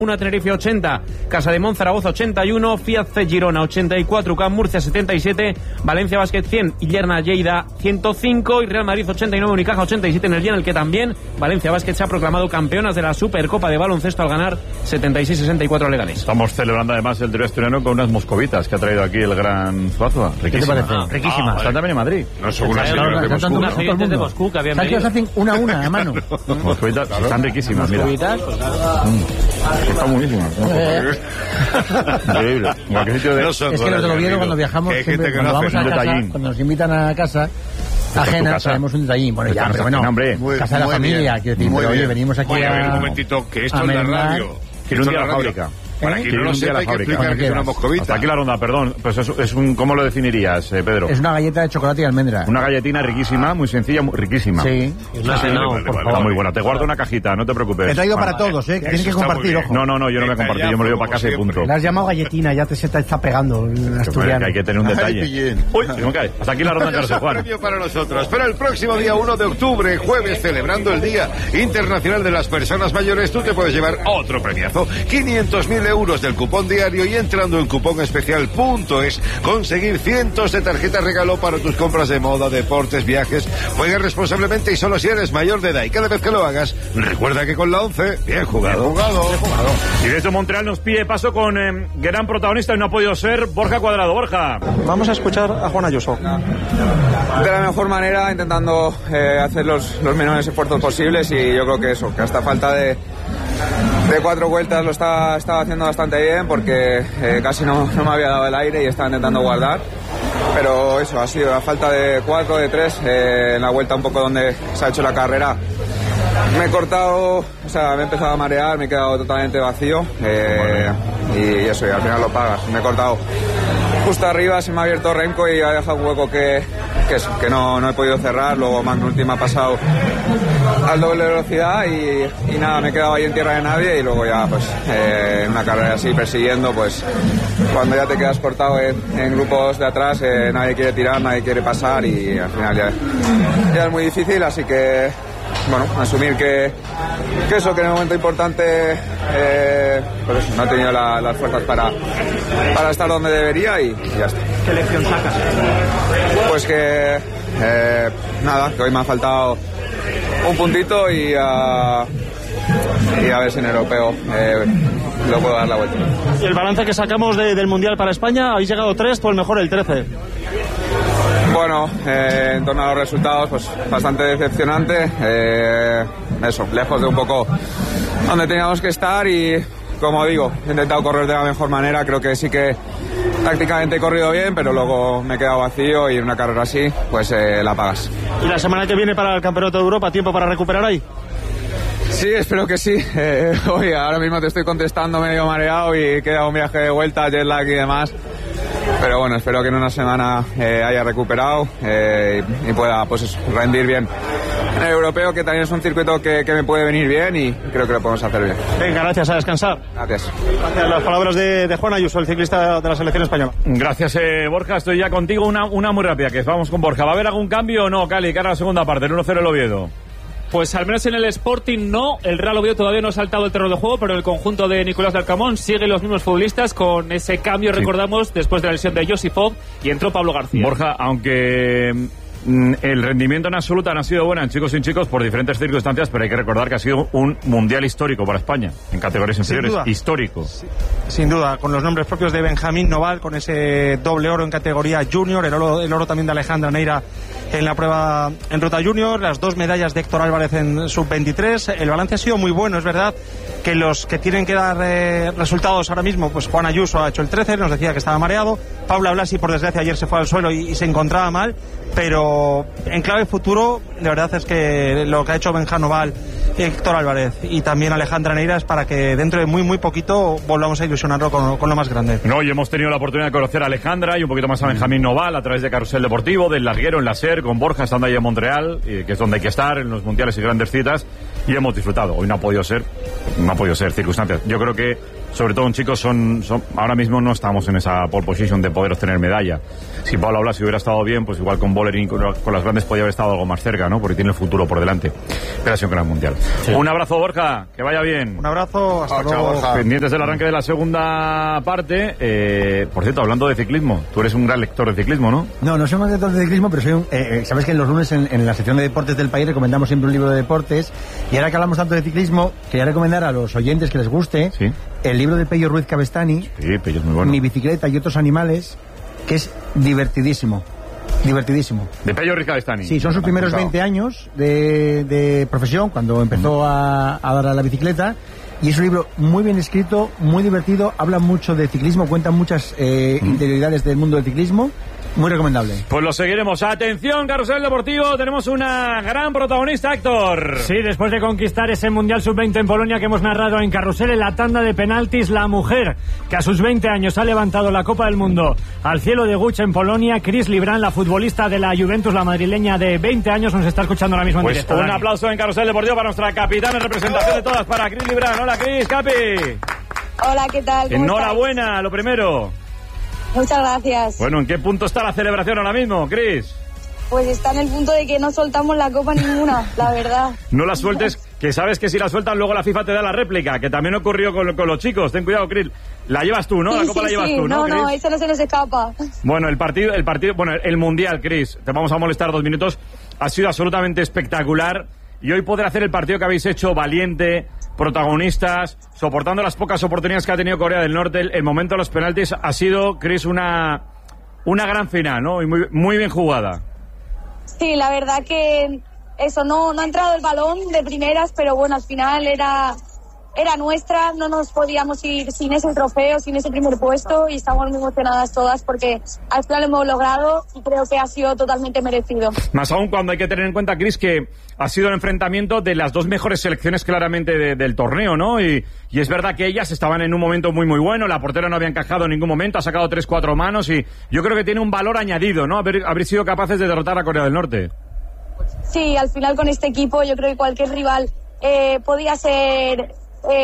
1 Tenerife 80, Casa de Mon Zaragoza 81, Fiat C Girona 84, UCAM Murcia 77, Valencia Basket 100, Illerna Lleida 105 y Real Madrid 89, Unicaja 87 en el día en el que también Valencia Basket se ha proclamado campeonas de la Supercopa de baloncesto al ganar 76-64 a Leganés. Estamos celebrando además el Derbi asturiano con unas moscovitas que ha traído aquí el gran Zuazua. ¿Qué te parece? Riquísimas. Están también en Madrid. No son unas señoras de Moscú. Unas oyentes de Moscú que habían ¿Sabes que venido? las hacen una a una, a mano? Moscovitas están riquísimas, mira. Están buenísimas. Increíble. Cualquier sitio de... No son Es que los del Oviedo cuando viajamos, que hay siempre, gente que cuando no vamos hace a un casa, detallín. cuando nos invitan a casa ajena, casa. traemos un detallín. Bueno, ya, pero bueno, hombre. casa de la Muy familia, bien. quiero decir, Muy pero oye, bien. venimos aquí Oye, a ver, un a... momentito, que esto a es la merendar. radio. Quiero un día a la Esto es fábrica. Para quien no lo sepa, hay que explicar que es una moscovita. Hasta aquí la ronda, perdón. Pues es un, ¿cómo lo definirías, Pedro? Es una galleta de chocolate y almendra. Una galletina riquísima, muy sencilla, riquísima. Sí. No sé, no, vale, por vale, Está favor. muy buena. Te guardo una cajita, no te preocupes. He traído para Bueno, todos, ¿eh? Que tienen que está muy compartir, bien. ojo. No, yo no me compartí, yo me lo llevo para casa y punto. Le has llamado galletina, ya se te está pegando el Que asturiano. hay que tener un Ay, detalle. pillín. Uy, se me cae. Hasta aquí la ronda en Carse, Juan. Premio para nosotros. Pero el próximo día 1 de octubre, jueves, celebrando el Día Internacional de las Personas Mayores, tú te puedes llevar otro premiazo. 500.000 euros del cupón diario y entrando en cuponespecial.es conseguir cientos de tarjetas regalo para tus compras de moda, deportes, viajes. Juega responsablemente y solo si eres mayor de edad. Y cada vez que lo hagas, recuerda que con la 11, bien jugado. Y desde Montreal nos pide paso con gran protagonista y no ha podido ser Borja Cuadrado. Borja. Vamos a escuchar a Juan Ayuso. De la mejor manera, intentando hacer los menores esfuerzos posibles, y yo creo que eso, que hasta falta de 4 vueltas lo estaba haciendo bastante bien, porque casi no me había dado el aire y estaba intentando guardar. Pero eso, ha sido a falta de 4, de 3, en la vuelta un poco donde se ha hecho la carrera. Me he cortado, o sea, me he empezado a marear, me he quedado totalmente vacío, y eso, y al final lo pagas. Me he cortado justo arriba, se me ha abierto Remco y ha dejado un hueco que no he podido cerrar. Luego McNulty me ha pasado al doble velocidad y nada, me he quedado ahí en tierra de nadie. Y luego ya, pues, en una carrera así, persiguiendo, pues, cuando ya te quedas cortado en grupos de atrás, nadie quiere tirar, nadie quiere pasar, y al final ya es muy difícil, así que... Bueno, asumir que eso, que en el momento importante pues eso, no he tenido las fuerzas para estar donde debería, y ya está. ¿Qué lección sacas? Pues que nada, que hoy me ha faltado un puntito y a ver si en el europeo lo puedo dar la vuelta. Y el balance que sacamos del Mundial para España, habéis llegado 3, por el mejor el 13. Bueno, en torno a los resultados, pues bastante decepcionante. Eso, lejos de un poco donde teníamos que estar, y como digo, he intentado correr de la mejor manera. Creo que sí que tácticamente he corrido bien, pero luego me he quedado vacío, y en una carrera así, pues la pagas. ¿Y la semana que viene para el Campeonato de Europa, tiempo para recuperar ahí? Sí, espero que sí. Hoy ahora mismo te estoy contestando medio mareado y queda un viaje de vuelta, jet lag y demás. Pero bueno, espero que en una semana haya recuperado y pueda, pues eso, rendir bien en el europeo, que también es un circuito que me puede venir bien, y creo que lo podemos hacer bien. Venga, gracias, a descansar. Gracias. Gracias. Las palabras de Juan Ayuso, el ciclista de la selección española. Gracias, Borja. Estoy ya contigo. Una muy rápida, que vamos con Borja. ¿Va a haber algún cambio o no, Cali, cara a la segunda parte, el 1-0 el Oviedo? Pues al menos en el Sporting no, el Real Oviedo todavía no ha saltado el terreno de juego, pero el conjunto de Nicolás del Camón sigue los mismos futbolistas con ese cambio, recordamos, después de la lesión de Josifov, y entró Pablo García. Borja, aunque el rendimiento en absoluta no ha sido bueno en chicos y en chicos por diferentes circunstancias, pero hay que recordar que ha sido un mundial histórico para España, en categorías inferiores, histórico. Sin duda, con los nombres propios de Benjamín Noval, con ese doble oro en categoría junior, el oro también de Alejandra Neira en la prueba en ruta junior, las 2 medallas de Héctor Álvarez en sub-23. El balance ha sido muy bueno, es verdad que los que tienen que dar resultados ahora mismo, pues Juan Ayuso ha hecho el 13, nos decía que estaba mareado, Paula Blasi por desgracia ayer se fue al suelo y se encontraba mal, pero en clave futuro, de verdad es que lo que ha hecho Benjamín Noval, Héctor Álvarez y también Alejandra Neira es para que dentro de muy poquito volvamos a ilusionarlo con lo más grande. No, y hemos tenido la oportunidad de conocer a Alejandra y un poquito más a Benjamín Noval a través de Carrusel Deportivo, del Larguero en la SER, con Borja estando ahí en Montreal, que es donde hay que estar en los mundiales y grandes citas, y hemos disfrutado. Hoy no ha podido ser circunstancias. Yo creo que sobre todo en chicos, ahora mismo no estamos en esa pole position de poder obtener medalla. Si Pablo Aula si hubiera estado bien, pues igual con Bolerín, con las grandes podía haber estado algo más cerca, ¿no? Porque tiene el futuro por delante. Pero ha sido un gran mundial. Sí. Un abrazo, Borja, que vaya bien. Un abrazo, hasta luego. Pendientes del arranque de la segunda parte. Por cierto, hablando de ciclismo, tú eres un gran lector de ciclismo, ¿no? No soy un lector de ciclismo, pero soy un... sabes que en los lunes en la sección de deportes del país recomendamos siempre un libro de deportes, y ahora que hablamos tanto de ciclismo, quería recomendar a los oyentes que les guste el libro de Pello Ruiz Cabestany, Pello es muy bueno. Mi bicicleta y otros animales, que es divertidísimo. De Pello Ruiz Cabestany. Sí, son sus primeros 20 años de profesión, cuando empezó a dar a la bicicleta, y es un libro muy bien escrito, muy divertido, habla mucho de ciclismo, cuenta muchas interioridades del mundo del ciclismo. Muy recomendable. Pues lo seguiremos. Atención, Carrusel Deportivo, tenemos una gran protagonista, Héctor. Sí, después de conquistar ese Mundial Sub-20 en Polonia que hemos narrado en Carrusel, en la tanda de penaltis, la mujer que a sus 20 años ha levantado la Copa del Mundo al cielo de Guch en Polonia, Chris Librán, la futbolista de la Juventus, la madrileña de 20 años, nos está escuchando ahora mismo en directo. Un aplauso en Carrusel Deportivo para nuestra capitana en representación de todas, para Chris Librán. Hola, Chris, Capi. Hola, ¿qué tal? Enhorabuena, estáis? Lo primero. Muchas gracias. Bueno, ¿en qué punto está la celebración ahora mismo, Chris? Pues está en el punto de que no soltamos la copa ninguna, la verdad. No la sueltes, que sabes que si la sueltas luego la FIFA te da la réplica, que también ocurrió con los chicos. Ten cuidado, Chris. La llevas tú, ¿no? Sí, la copa la llevas tú, ¿no? No, eso no se nos escapa. Bueno, el Mundial, Chris, te vamos a molestar 2 minutos. Ha sido absolutamente espectacular. Y hoy poder hacer el partido que habéis hecho valiente, protagonistas, soportando las pocas oportunidades que ha tenido Corea del Norte, el momento de los penaltis, ha sido, Chris, una gran final, ¿no? Y muy bien jugada. Sí, la verdad que eso, no ha entrado el balón de primeras, pero bueno, al final era nuestra, no nos podíamos ir sin ese trofeo, sin ese primer puesto, y estamos muy emocionadas todas porque al final lo hemos logrado y creo que ha sido totalmente merecido. Más aún cuando hay que tener en cuenta, Chris, que ha sido el enfrentamiento de las 2 mejores selecciones claramente del torneo, ¿no? Y es verdad que ellas estaban en un momento muy bueno, la portera no había encajado en ningún momento, ha sacado 3-4 manos y yo creo que tiene un valor añadido, ¿no? Haber sido capaces de derrotar a Corea del Norte. Sí, al final con este equipo yo creo que cualquier rival podía ser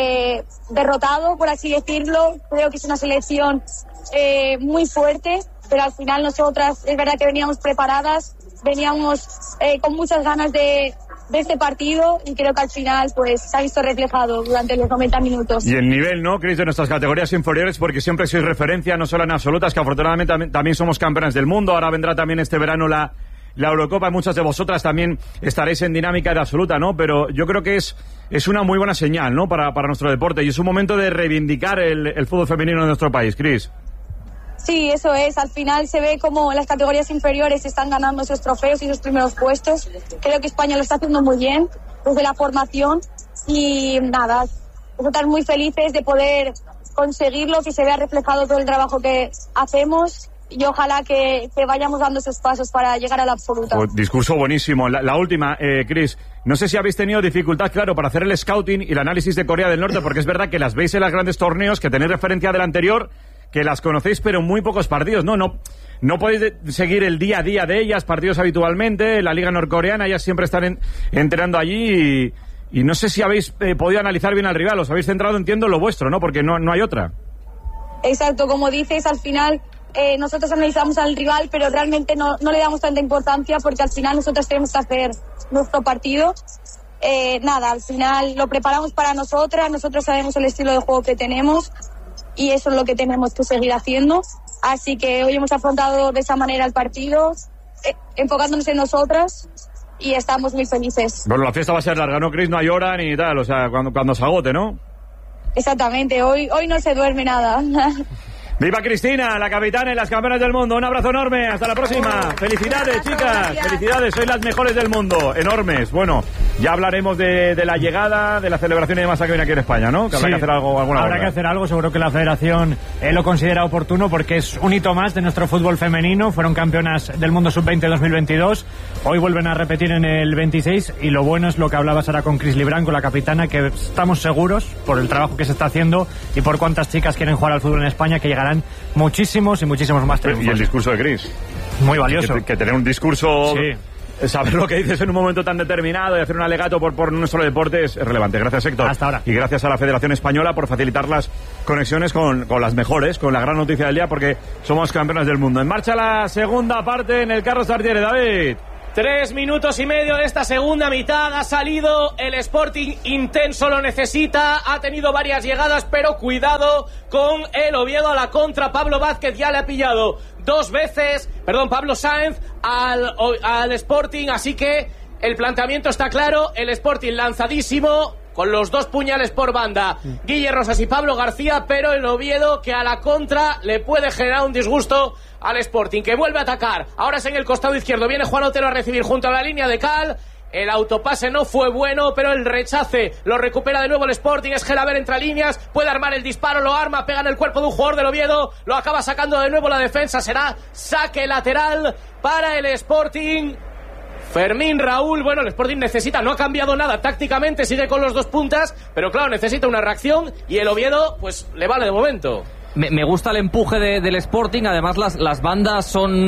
derrotado, por así decirlo. Creo que es una selección muy fuerte, pero al final nosotras es verdad que veníamos preparadas, veníamos con muchas ganas de este partido y creo que al final pues se ha visto reflejado durante los 90 minutos. Y el nivel, ¿no, Chris, de nuestras categorías inferiores, porque siempre sois referencia, no solo en absolutas, que afortunadamente también somos campeonas del mundo. Ahora vendrá también este verano la Eurocopa, muchas de vosotras también estaréis en dinámica de absoluta, ¿no? Pero yo creo que es una muy buena señal, ¿no? Para nuestro deporte, y es un momento de reivindicar el fútbol femenino de nuestro país, Chris. Sí, eso es. Al final se ve como las categorías inferiores están ganando esos trofeos y esos primeros puestos. Creo que España lo está haciendo muy bien desde la formación y nada, nosotras muy felices de poder conseguirlo, que se vea reflejado todo el trabajo que hacemos. Y ojalá que vayamos dando esos pasos para llegar a la absoluta. Pues, discurso buenísimo. La última, Chris, no sé si habéis tenido dificultad, claro, para hacer el scouting y el análisis de Corea del Norte, porque es verdad que las veis en los grandes torneos, que tenéis referencia del anterior, que las conocéis, pero en muy pocos partidos, ¿no? No podéis seguir el día a día de ellas, partidos habitualmente, la liga norcoreana, ellas siempre están entrenando allí y no sé si habéis podido analizar bien al rival, os habéis centrado, entiendo, en lo vuestro, ¿no? Porque no hay otra. Exacto, como dices, al final nosotros analizamos al rival, pero realmente no le damos tanta importancia porque al final nosotros tenemos que hacer nuestro partido. Al final lo preparamos para nosotros sabemos el estilo de juego que tenemos y eso es lo que tenemos que seguir haciendo. Así que hoy hemos afrontado de esa manera el partido, enfocándonos en nosotras y estamos muy felices. Bueno, la fiesta va a ser larga, ¿no, Chris? No hay hora ni tal, o sea, cuando se agote, ¿no? Exactamente, hoy no se duerme nada. ¡Viva Cristina, la capitana y las campeonas del mundo! Un abrazo enorme, hasta la próxima. ¡Felicidades, chicas! Gracias. ¡Felicidades! Sois las mejores del mundo, enormes. Bueno, ya hablaremos de la llegada, de la celebración y demás que viene aquí en España, ¿no? Que habrá que hacer algo, Habrá que hacer algo, seguro que la Federación lo considera oportuno porque es un hito más de nuestro fútbol femenino. Fueron campeonas del mundo sub-20 2022. Hoy vuelven a repetir en el 26 y lo bueno es lo que hablabas ahora con Chris Librán, con la capitana, que estamos seguros por el trabajo que se está haciendo y por cuántas chicas quieren jugar al fútbol en España, que llegarán muchísimos y muchísimos más triunfos. Y el discurso de Chris. Muy valioso. Que tener un discurso saber lo que dices en un momento tan determinado y hacer un alegato por nuestro deporte es relevante. Gracias, Héctor. Hasta ahora. Y gracias a la Federación Española por facilitar las conexiones con las mejores, con la gran noticia del día, porque somos campeones del mundo. En marcha la segunda parte en el Carlos Tartiere, David. 3 minutos y medio de esta segunda mitad. Ha salido el Sporting intenso, lo necesita. Ha tenido varias llegadas, pero cuidado con el Oviedo a la contra. Pablo Vázquez ya le ha pillado 2 veces, Pablo Sáenz al Sporting. Así que el planteamiento está claro. El Sporting lanzadísimo, con los 2 puñales por banda, Guille Rosas y Pablo García, pero el Oviedo que a la contra le puede generar un disgusto al Sporting, que vuelve a atacar. Ahora es en el costado izquierdo, viene Juan Otero a recibir junto a la línea de cal. El autopase no fue bueno, pero el rechace lo recupera de nuevo el Sporting. Es Gelaber entre líneas, puede armar el disparo, lo arma, pega en el cuerpo de un jugador del Oviedo, lo acaba sacando de nuevo la defensa. Será saque lateral para el Sporting. Fermín Raúl, bueno, el Sporting necesita, no ha cambiado nada tácticamente, sigue con los 2 puntas, pero claro, necesita una reacción y el Oviedo, pues le vale de momento. Me gusta el empuje del Sporting, además las bandas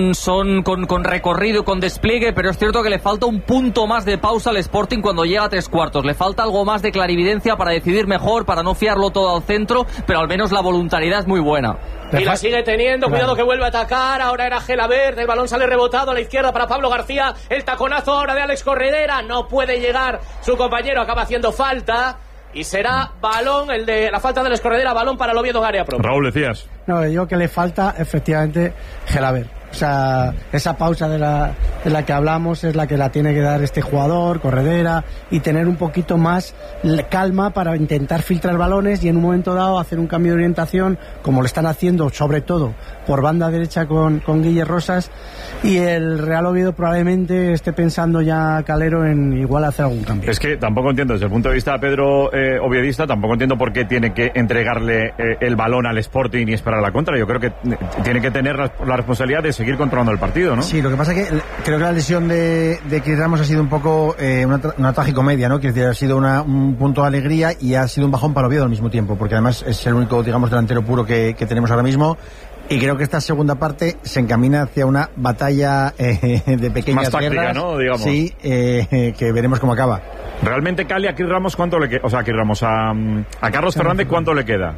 son con recorrido y con despliegue, pero es cierto que le falta un punto más de pausa al Sporting cuando llega a 3/4, le falta algo más de clarividencia para decidir mejor, para no fiarlo todo al centro, pero al menos la voluntariedad es muy buena. Y la sigue teniendo, cuidado que vuelve a atacar, ahora era Gelaber, el balón sale rebotado a la izquierda para Pablo García, el taconazo ahora de Alex Corredera, no puede llegar su compañero, acaba haciendo falta. Y será balón, el de la falta de la Escorredera, balón para el Oviedo en área propia. Raúl, decías. No, digo que le falta efectivamente Gelaber. O sea, esa pausa de la que hablamos es la que la tiene que dar este jugador, Corredera, y tener un poquito más calma para intentar filtrar balones y en un momento dado hacer un cambio de orientación, como lo están haciendo sobre todo por banda derecha con Guille Rosas, y el Real Oviedo probablemente esté pensando ya Calero en igual hacer algún cambio. Es que tampoco entiendo, desde el punto de vista de Pedro oviedista, tampoco entiendo por qué tiene que entregarle el balón al Sporting y esperar la contra. Yo creo que tiene que tener la responsabilidad de seguir controlando el partido, ¿no? Sí, lo que pasa es que creo que la lesión de Chris Ramos ha sido un poco una tragicomedia, ¿no? Quiere decir, ha sido un punto de alegría y ha sido un bajón para Oviedo al mismo tiempo, porque además es el único, digamos, delantero puro que tenemos ahora mismo. Y creo que esta segunda parte se encamina hacia una batalla de pequeñas más táctica, guerras, ¿no? Digamos. Sí, que veremos cómo acaba. Realmente, Cali, a Chris Ramos, ¿cuánto le queda? O sea, a Chris Ramos, a Carlos Fernández, ¿cuánto le queda?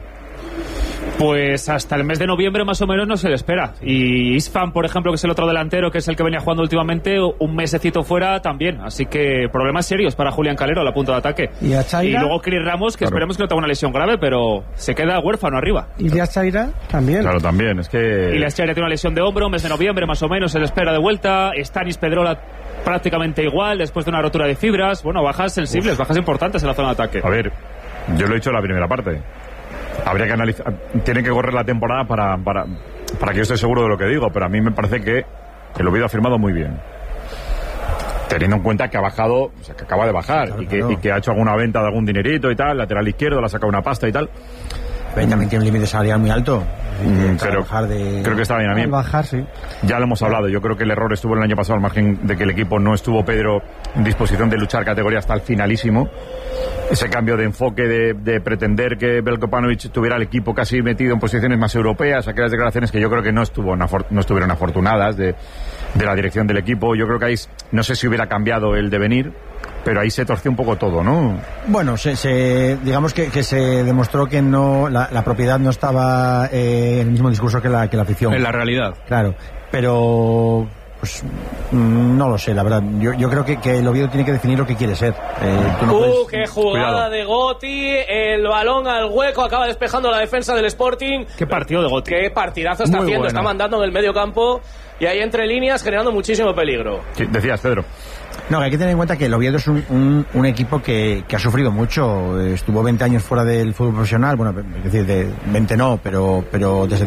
Pues hasta el mes de noviembre más o menos no se le espera. Y Isfan, por ejemplo, que es el otro delantero, que es el que venía jugando últimamente, un mesecito fuera también. Así que problemas serios para Julián Calero a la punta de ataque. ¿Y a Chaira? Y luego Chris Ramos, que esperemos que no tenga una lesión grave, pero se queda huérfano arriba. ¿Y de Chaira? También. Claro, también, es que... Y la Chaira tiene una lesión de hombro, mes de noviembre más o menos se le espera de vuelta. Stanis Pedrola prácticamente igual, después de una rotura de fibras. Bueno, bajas sensibles, bajas importantes en la zona de ataque. A ver, yo lo he dicho en la primera parte. Habría que analizar, tiene que correr la temporada para que yo esté seguro de lo que digo, pero a mí me parece que el Oviedo ha firmado muy bien, teniendo en cuenta que ha bajado, o sea, que acaba de bajar, claro, y que ha hecho alguna venta de algún dinerito y tal, lateral izquierdo, le ha sacado una pasta y tal. Pero también tiene un límite salarial muy alto. Pero creo que está bien. A mí bajar, sí. Ya lo hemos hablado. Yo creo que el error estuvo el año pasado, al margen de que el equipo no estuvo, Pedro, en disposición de luchar categoría hasta el finalísimo. Ese cambio de enfoque de pretender que Veljko Paunovic tuviera el equipo casi metido en posiciones más europeas, aquellas declaraciones que yo creo que no estuvieron afortunadas de la dirección del equipo. Yo creo que ahí, no sé si hubiera cambiado el devenir, pero ahí se torció un poco todo, ¿no? Bueno, digamos que se demostró que no la propiedad no estaba en el mismo discurso que la afición. En la realidad. Claro, pero pues no lo sé, la verdad. Yo creo que el Oviedo tiene que definir lo que quiere ser. Qué jugada de Gotti, el balón al hueco, acaba despejando la defensa del Sporting. Qué partido de Gotti. Qué partidazo está haciendo, está mandando en el medio campo y ahí entre líneas generando muchísimo peligro. Sí, decías, Pedro. No, hay que tener en cuenta que el Oviedo es un equipo que ha sufrido mucho. Estuvo 20 años fuera del fútbol profesional, bueno, es decir, 20 no, pero desde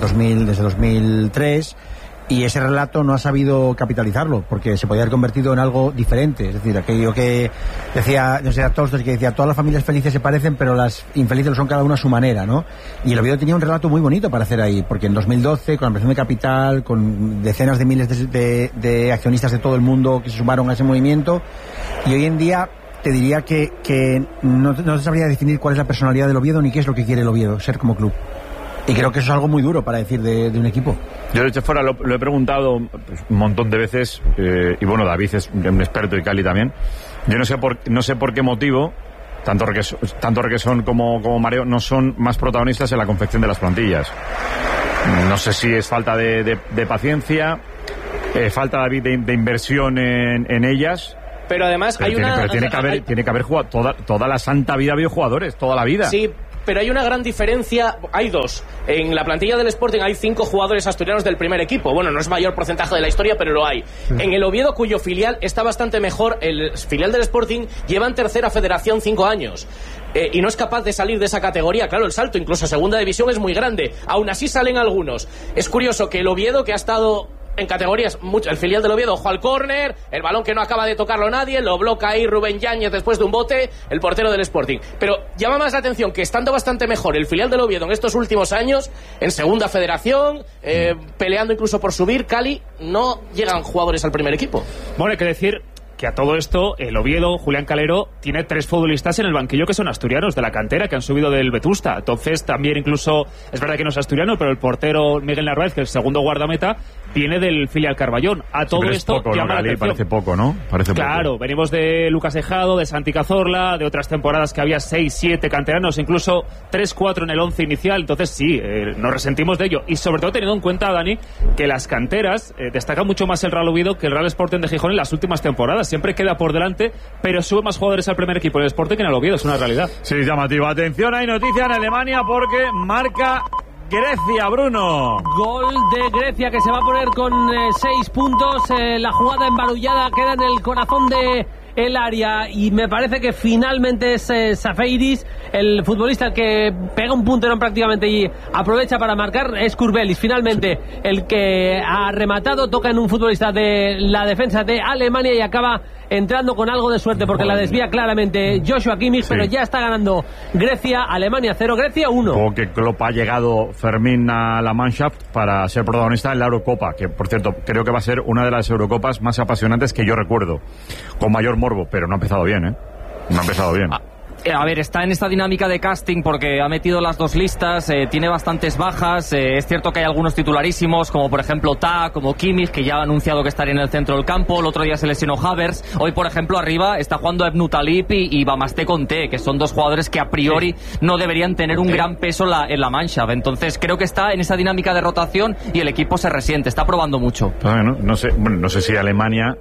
2003, y ese relato no ha sabido capitalizarlo, porque se podía haber convertido en algo diferente. Es decir, aquello que decía, no sé, a todos, que decía, todas las familias felices se parecen, pero las infelices lo son cada una a su manera, ¿no? Y el Oviedo tenía un relato muy bonito para hacer ahí, porque en 2012, con la ampliación de capital, con decenas de miles de accionistas de todo el mundo que se sumaron a ese movimiento, y hoy en día te diría que no se sabría definir cuál es la personalidad del Oviedo ni qué es lo que quiere el Oviedo ser como club. Y creo que eso es algo muy duro para decir de un equipo. Yo de hecho fuera lo he preguntado pues, un montón de veces, y bueno, David es un experto y Cali también. Yo no sé por qué motivo tanto Requesón como Mareo no son más protagonistas en la confección de las plantillas. No sé si es falta de paciencia, falta, David, de inversión en ellas. Pero además tiene que haber jugado toda la santa vida, ha habido jugadores, toda la vida. Sí, pero hay una gran diferencia, hay dos. En la plantilla del Sporting hay 5 jugadores asturianos del primer equipo. Bueno, no es mayor porcentaje de la historia, pero lo hay. En el Oviedo, cuyo filial está bastante mejor, el filial del Sporting lleva en tercera federación 5 años. Y no es capaz de salir de esa categoría. Claro, el salto incluso a segunda división es muy grande. Aún así salen algunos. Es curioso que el Oviedo, que ha estado en categorías, el filial del Oviedo, ojo al córner, el balón que no acaba de tocarlo nadie, lo bloca ahí Rubén Yáñez después de un bote, el portero del Sporting. Pero llama más la atención que estando bastante mejor el filial del Oviedo en estos últimos años, en segunda federación, peleando incluso por subir, Cali, no llegan jugadores al primer equipo. Bueno, hay que decir que a todo esto, el Oviedo, Julián Calero, tiene 3 futbolistas en el banquillo que son asturianos de la cantera, que han subido del Vetusta. Entonces, también incluso, es verdad que no es asturiano, pero el portero Miguel Narváez, que es el segundo guardameta, viene del filial Carballón. A todo esto poco, llama la atención. Parece poco, ¿no? Claro, venimos de Lucas Ejado, de Santi Cazorla, de otras temporadas que había 6, 7 canteranos, incluso 3, 4 en el 11 inicial. Entonces sí, nos resentimos de ello. Y sobre todo teniendo en cuenta, Dani, que las canteras destacan mucho más el Real Oviedo que el Real Sporting de Gijón en las últimas temporadas. Siempre queda por delante, pero sube más jugadores al primer equipo en el Sporting que en el Oviedo. Es una realidad. Sí, llamativo. Atención, hay noticia en Alemania porque marca Grecia, Bruno. Gol de Grecia que se va a poner con 6 puntos. La jugada embarullada queda en el corazón de el área y me parece que finalmente es Safeiris, el futbolista que pega un punterón prácticamente y aprovecha para marcar. Es Kurbelis finalmente el que ha rematado, toca en un futbolista de la defensa de Alemania y acaba entrando con algo de suerte porque la desvía claramente Joshua Kimmich, pero ya está ganando Grecia. Alemania 0, Grecia 1. O que Klopp ha llegado, Fermín, a la Mannschaft para ser protagonista en la Eurocopa, que por cierto creo que va a ser una de las Eurocopas más apasionantes que yo recuerdo, con mayor morbo, pero no ha empezado bien, no ha empezado bien. A ver, está en esta dinámica de casting porque ha metido las 2 listas, tiene bastantes bajas, es cierto que hay algunos titularísimos, como por ejemplo Ta, como Kimmich, que ya ha anunciado que estaría en el centro del campo, el otro día se lesionó Havertz, hoy por ejemplo arriba está jugando Ebnu Talib y Bamaste Conté, que son 2 jugadores que a priori no deberían tener un gran peso en la Mannschaft, entonces creo que está en esa dinámica de rotación y el equipo se resiente, está probando mucho. Bueno, no sé si Alemania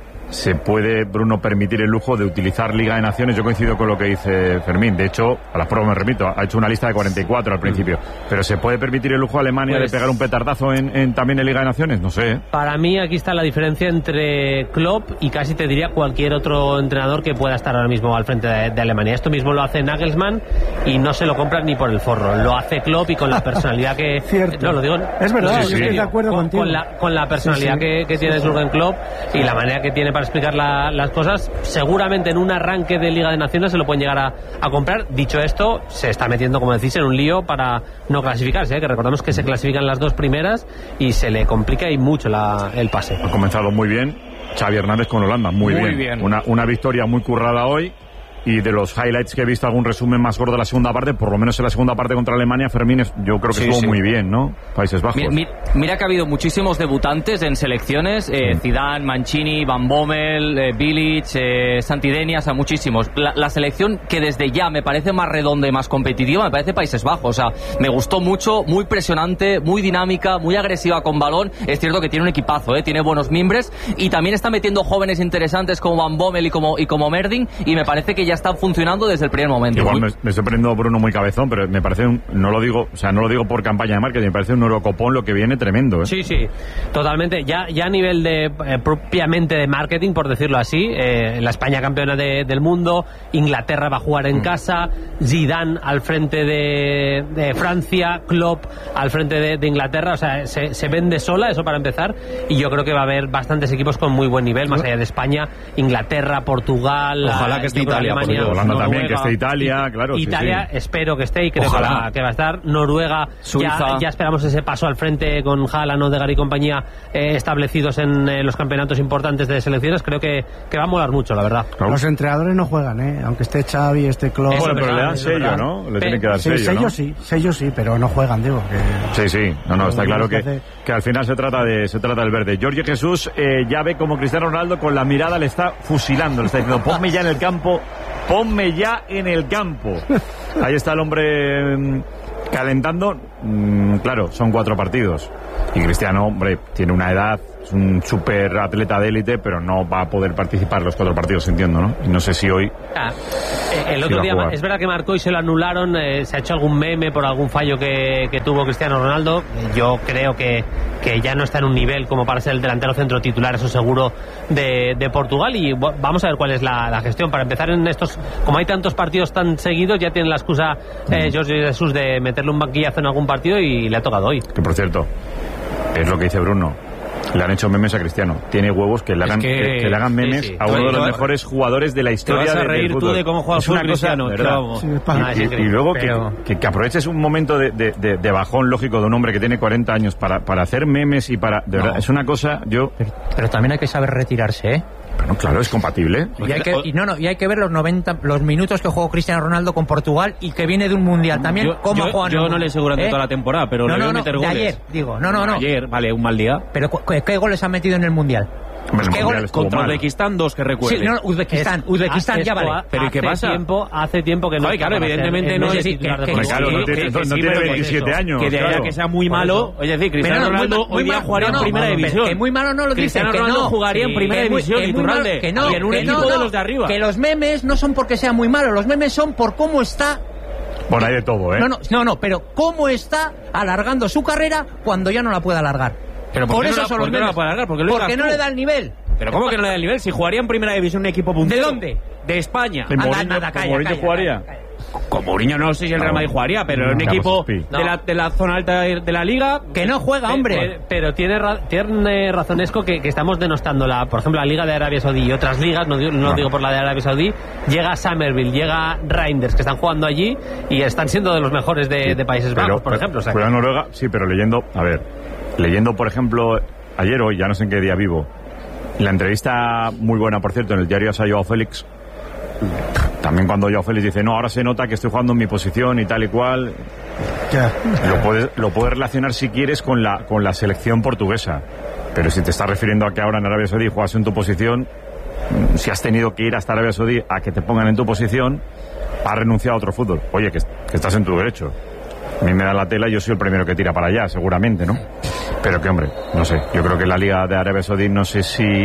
se puede, Bruno, permitir el lujo de utilizar Liga de Naciones. Yo coincido con lo que dice Fermín. De hecho, a las pruebas me repito, ha hecho una lista de 44 al principio. Pero ¿se puede permitir el lujo a Alemania de pegar un petardazo también en Liga de Naciones? No sé. Para mí aquí está la diferencia entre Klopp y casi te diría cualquier otro entrenador que pueda estar ahora mismo al frente de Alemania. Esto mismo lo hace Nagelsmann y no se lo compran ni por el forro. Lo hace Klopp y con la personalidad que... Cierto. No, lo digo... Es verdad, yo estoy de acuerdo contigo. Con la personalidad que tiene Jürgen Klopp y la manera que tiene para explicar las cosas, seguramente en un arranque de Liga de Naciones se lo pueden llegar a comprar. Dicho esto, se está metiendo, como decís, en un lío para no clasificarse, que recordemos que se clasifican las 2 primeras y se le complica y mucho el pase. Ha comenzado muy bien Xavi Hernández con Holanda, muy bien. Una victoria muy currada hoy. Y de los highlights que he visto, algún resumen más gordo de la segunda parte, por lo menos en la segunda parte contra Alemania, Fermín, yo creo que estuvo muy bien, ¿no? Países Bajos. Mira que ha habido muchísimos debutantes en selecciones, Zidane, Mancini, Van Bommel, Bilic, Santidenia, o sea, muchísimos. La selección que desde ya me parece más redonda y más competitiva, me parece Países Bajos, o sea, me gustó mucho, muy presionante, muy dinámica, muy agresiva con balón. Es cierto que tiene un equipazo, tiene buenos mimbres y también está metiendo jóvenes interesantes como Van Bommel y como Merding, y me parece que ya están funcionando desde el primer momento. Igual me estoy poniendo, Bruno, muy cabezón, pero me parece no lo digo por campaña de marketing, me parece un Eurocopón lo que viene tremendo, Sí, totalmente. Ya a nivel de propiamente de marketing, por decirlo así, la España campeona del mundo, Inglaterra va a jugar en casa, Zidane al frente de Francia, Klopp al frente de Inglaterra, o sea, se vende sola, eso para empezar, y yo creo que va a haber bastantes equipos con muy buen nivel, más allá de España, Inglaterra, Portugal, ojalá que esté Italia Alemania, Holanda Noruega, también, que esté Italia, claro. Italia, sí. espero que esté y creo que va a estar. Noruega, Suiza. ya esperamos ese paso al frente con Haaland, Odegaard y compañía establecidos en los campeonatos importantes de selecciones. Creo que va a molar mucho, la verdad. Los entrenadores no juegan, aunque esté Xavi, esté Klopp. Bueno, pero le dan sello, ¿no? Le tienen que dar sello, ¿no? Sello sí, pero no juegan, digo. Sí. No, está claro que al final se trata del verde. Jorge Jesús ya ve como Cristiano Ronaldo con la mirada le está fusilando, le está diciendo, ponme ya en el campo, ponme ya en el campo. Ahí está el hombre calentando. Claro, son 4 partidos. Y Cristiano, hombre, tiene una edad, es un súper atleta de élite, pero no va a poder participar los 4 partidos, entiendo, ¿no? Y no sé si hoy... El otro día, es verdad que marcó y se lo anularon, se ha hecho algún meme por algún fallo que tuvo Cristiano Ronaldo. Yo creo que ya no está en un nivel como para ser el delantero centro titular, eso seguro, de Portugal. Y vamos a ver cuál es la gestión. Para empezar, en estos, como hay tantos partidos tan seguidos, ya tiene la excusa Jorge Jesús de meterle un banquillazo en algún partido y le ha tocado hoy. Que por cierto, es lo que dice Bruno. Le han hecho memes a Cristiano. Tiene huevos que le hagan, que le hagan memes a uno de los mejores jugadores de la historia del fútbol. Te vas a reír tú de cómo juega el Cristiano, ¿verdad? Y luego que aproveches un momento de bajón lógico de un hombre que tiene 40 años para hacer memes y para... De verdad, es una cosa... Pero también hay que saber retirarse, ¿eh? Bueno, claro, es compatible. Y hay que ver los minutos que jugó Cristiano Ronaldo con Portugal y que viene de un mundial también. Yo no le sé durante toda la temporada, pero le veo meter goles. Ayer, digo, no. Ayer, vale, un mal día. Pero ¿qué goles ha metido en el mundial? Contra Uzbekistán 2, que recuerde. Sí, Uzbekistán ya vale. Pero ¿y qué pasa? Hace tiempo que no. Claro, evidentemente no es titular de no tiene 27 años. Que de allá que sea muy malo. Es decir, Cristiano Ronaldo hoy día jugaría en primera división. Que muy malo no lo dice. Cristiano Ronaldo jugaría en primera división, Iturralde. Y en un equipo de los de arriba. Que los memes no son porque sea muy malo, los memes son por cómo está. Bueno, hay de todo, ¿eh? No, pero cómo está alargando su carrera cuando ya no la puede alargar. Pero por eso son los memes. Porque no le da el nivel. Pero ¿cómo que no le da el nivel? Si jugaría en primera división un equipo puntero. ¿De dónde? De España. ¿Mourinho jugaría? Con Mourinho no sé si el Real Madrid jugaría, pero en un equipo de la zona alta de la liga... Que no juega, hombre. Pero tiene razón Esco que estamos denostando, por ejemplo, la Liga de Arabia Saudí y otras ligas, no digo por la de Arabia Saudí, llega Summerville, llega Reinders, que están jugando allí y están siendo de los mejores de Países Bajos, por ejemplo. Pero Noruega, sí, pero leyendo, por ejemplo, ayer hoy, ya no sé en qué día vivo, la entrevista muy buena, por cierto, en el diario a Joao Félix. También cuando Joao Félix dice, no, ahora se nota que estoy jugando en mi posición y tal y cual. Lo puedes relacionar si quieres con la selección portuguesa. Pero si te estás refiriendo a que ahora en Arabia Saudí juegas en tu posición, si has tenido que ir hasta Arabia Saudí a que te pongan en tu posición, has renunciado a otro fútbol. Oye, que estás en tu derecho. A mí me da la tela y yo soy el primero que tira para allá, seguramente, ¿no? Pero que, hombre, no sé. Yo creo que la Liga de Arabia Saudí no sé si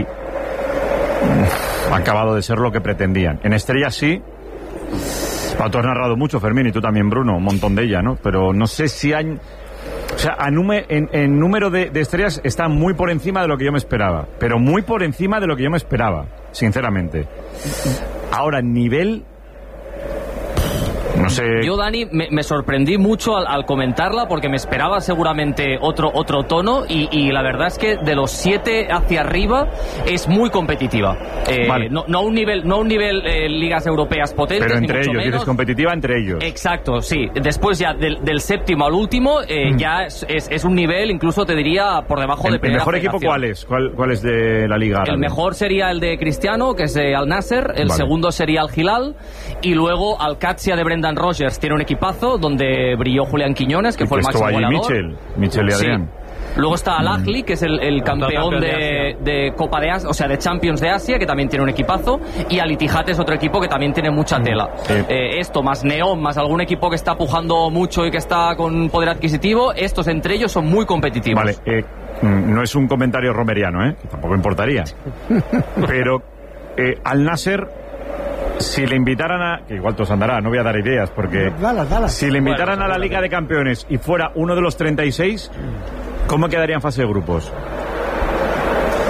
ha acabado de ser lo que pretendían. En estrellas sí. Tú has narrado mucho, Fermín, y tú también, Bruno, un montón de ella, ¿no? Pero no sé si hay... O sea, en número de estrellas está muy por encima de lo que yo me esperaba. Pero muy por encima de lo que yo me esperaba, sinceramente. Ahora, nivel... No sé. Yo, Dani, me sorprendí mucho al comentarla porque me esperaba seguramente otro tono y la verdad es que de los 7 hacia arriba es muy competitiva. Vale. No a un nivel ligas europeas potentes. Pero entre ni mucho ellos, menos. dices competitiva entre ellos. Exacto, sí. Después ya del séptimo al último ya es un nivel, incluso te diría, por debajo de primera ¿El mejor equipo cuál es? ¿Cuál es de la liga árabe? El mejor sería el de Cristiano, que es de Al Nasser. El segundo sería Al Hilal. Y luego Al Qadsia de Brendan Rodgers tiene un equipazo donde brilló Julián Quiñones, que fue el máximo goleador. Michel y Adrián. Luego está Al Ahly, que es el campeón de Copa de Asia, o sea, de Champions de Asia, que también tiene un equipazo. Y Al Ittihad es otro equipo que también tiene mucha tela. Esto, más Neom, más algún equipo que está pujando mucho y que está con poder adquisitivo, estos entre ellos son muy competitivos. Vale, no es un comentario romeriano, que tampoco importaría. Pero Al Nasser... Si le invitaran a... Que igual te os andará, no voy a dar ideas, porque... Si le invitaran a la Liga de Campeones y fuera uno de los 36, ¿cómo quedaría en fase de grupos?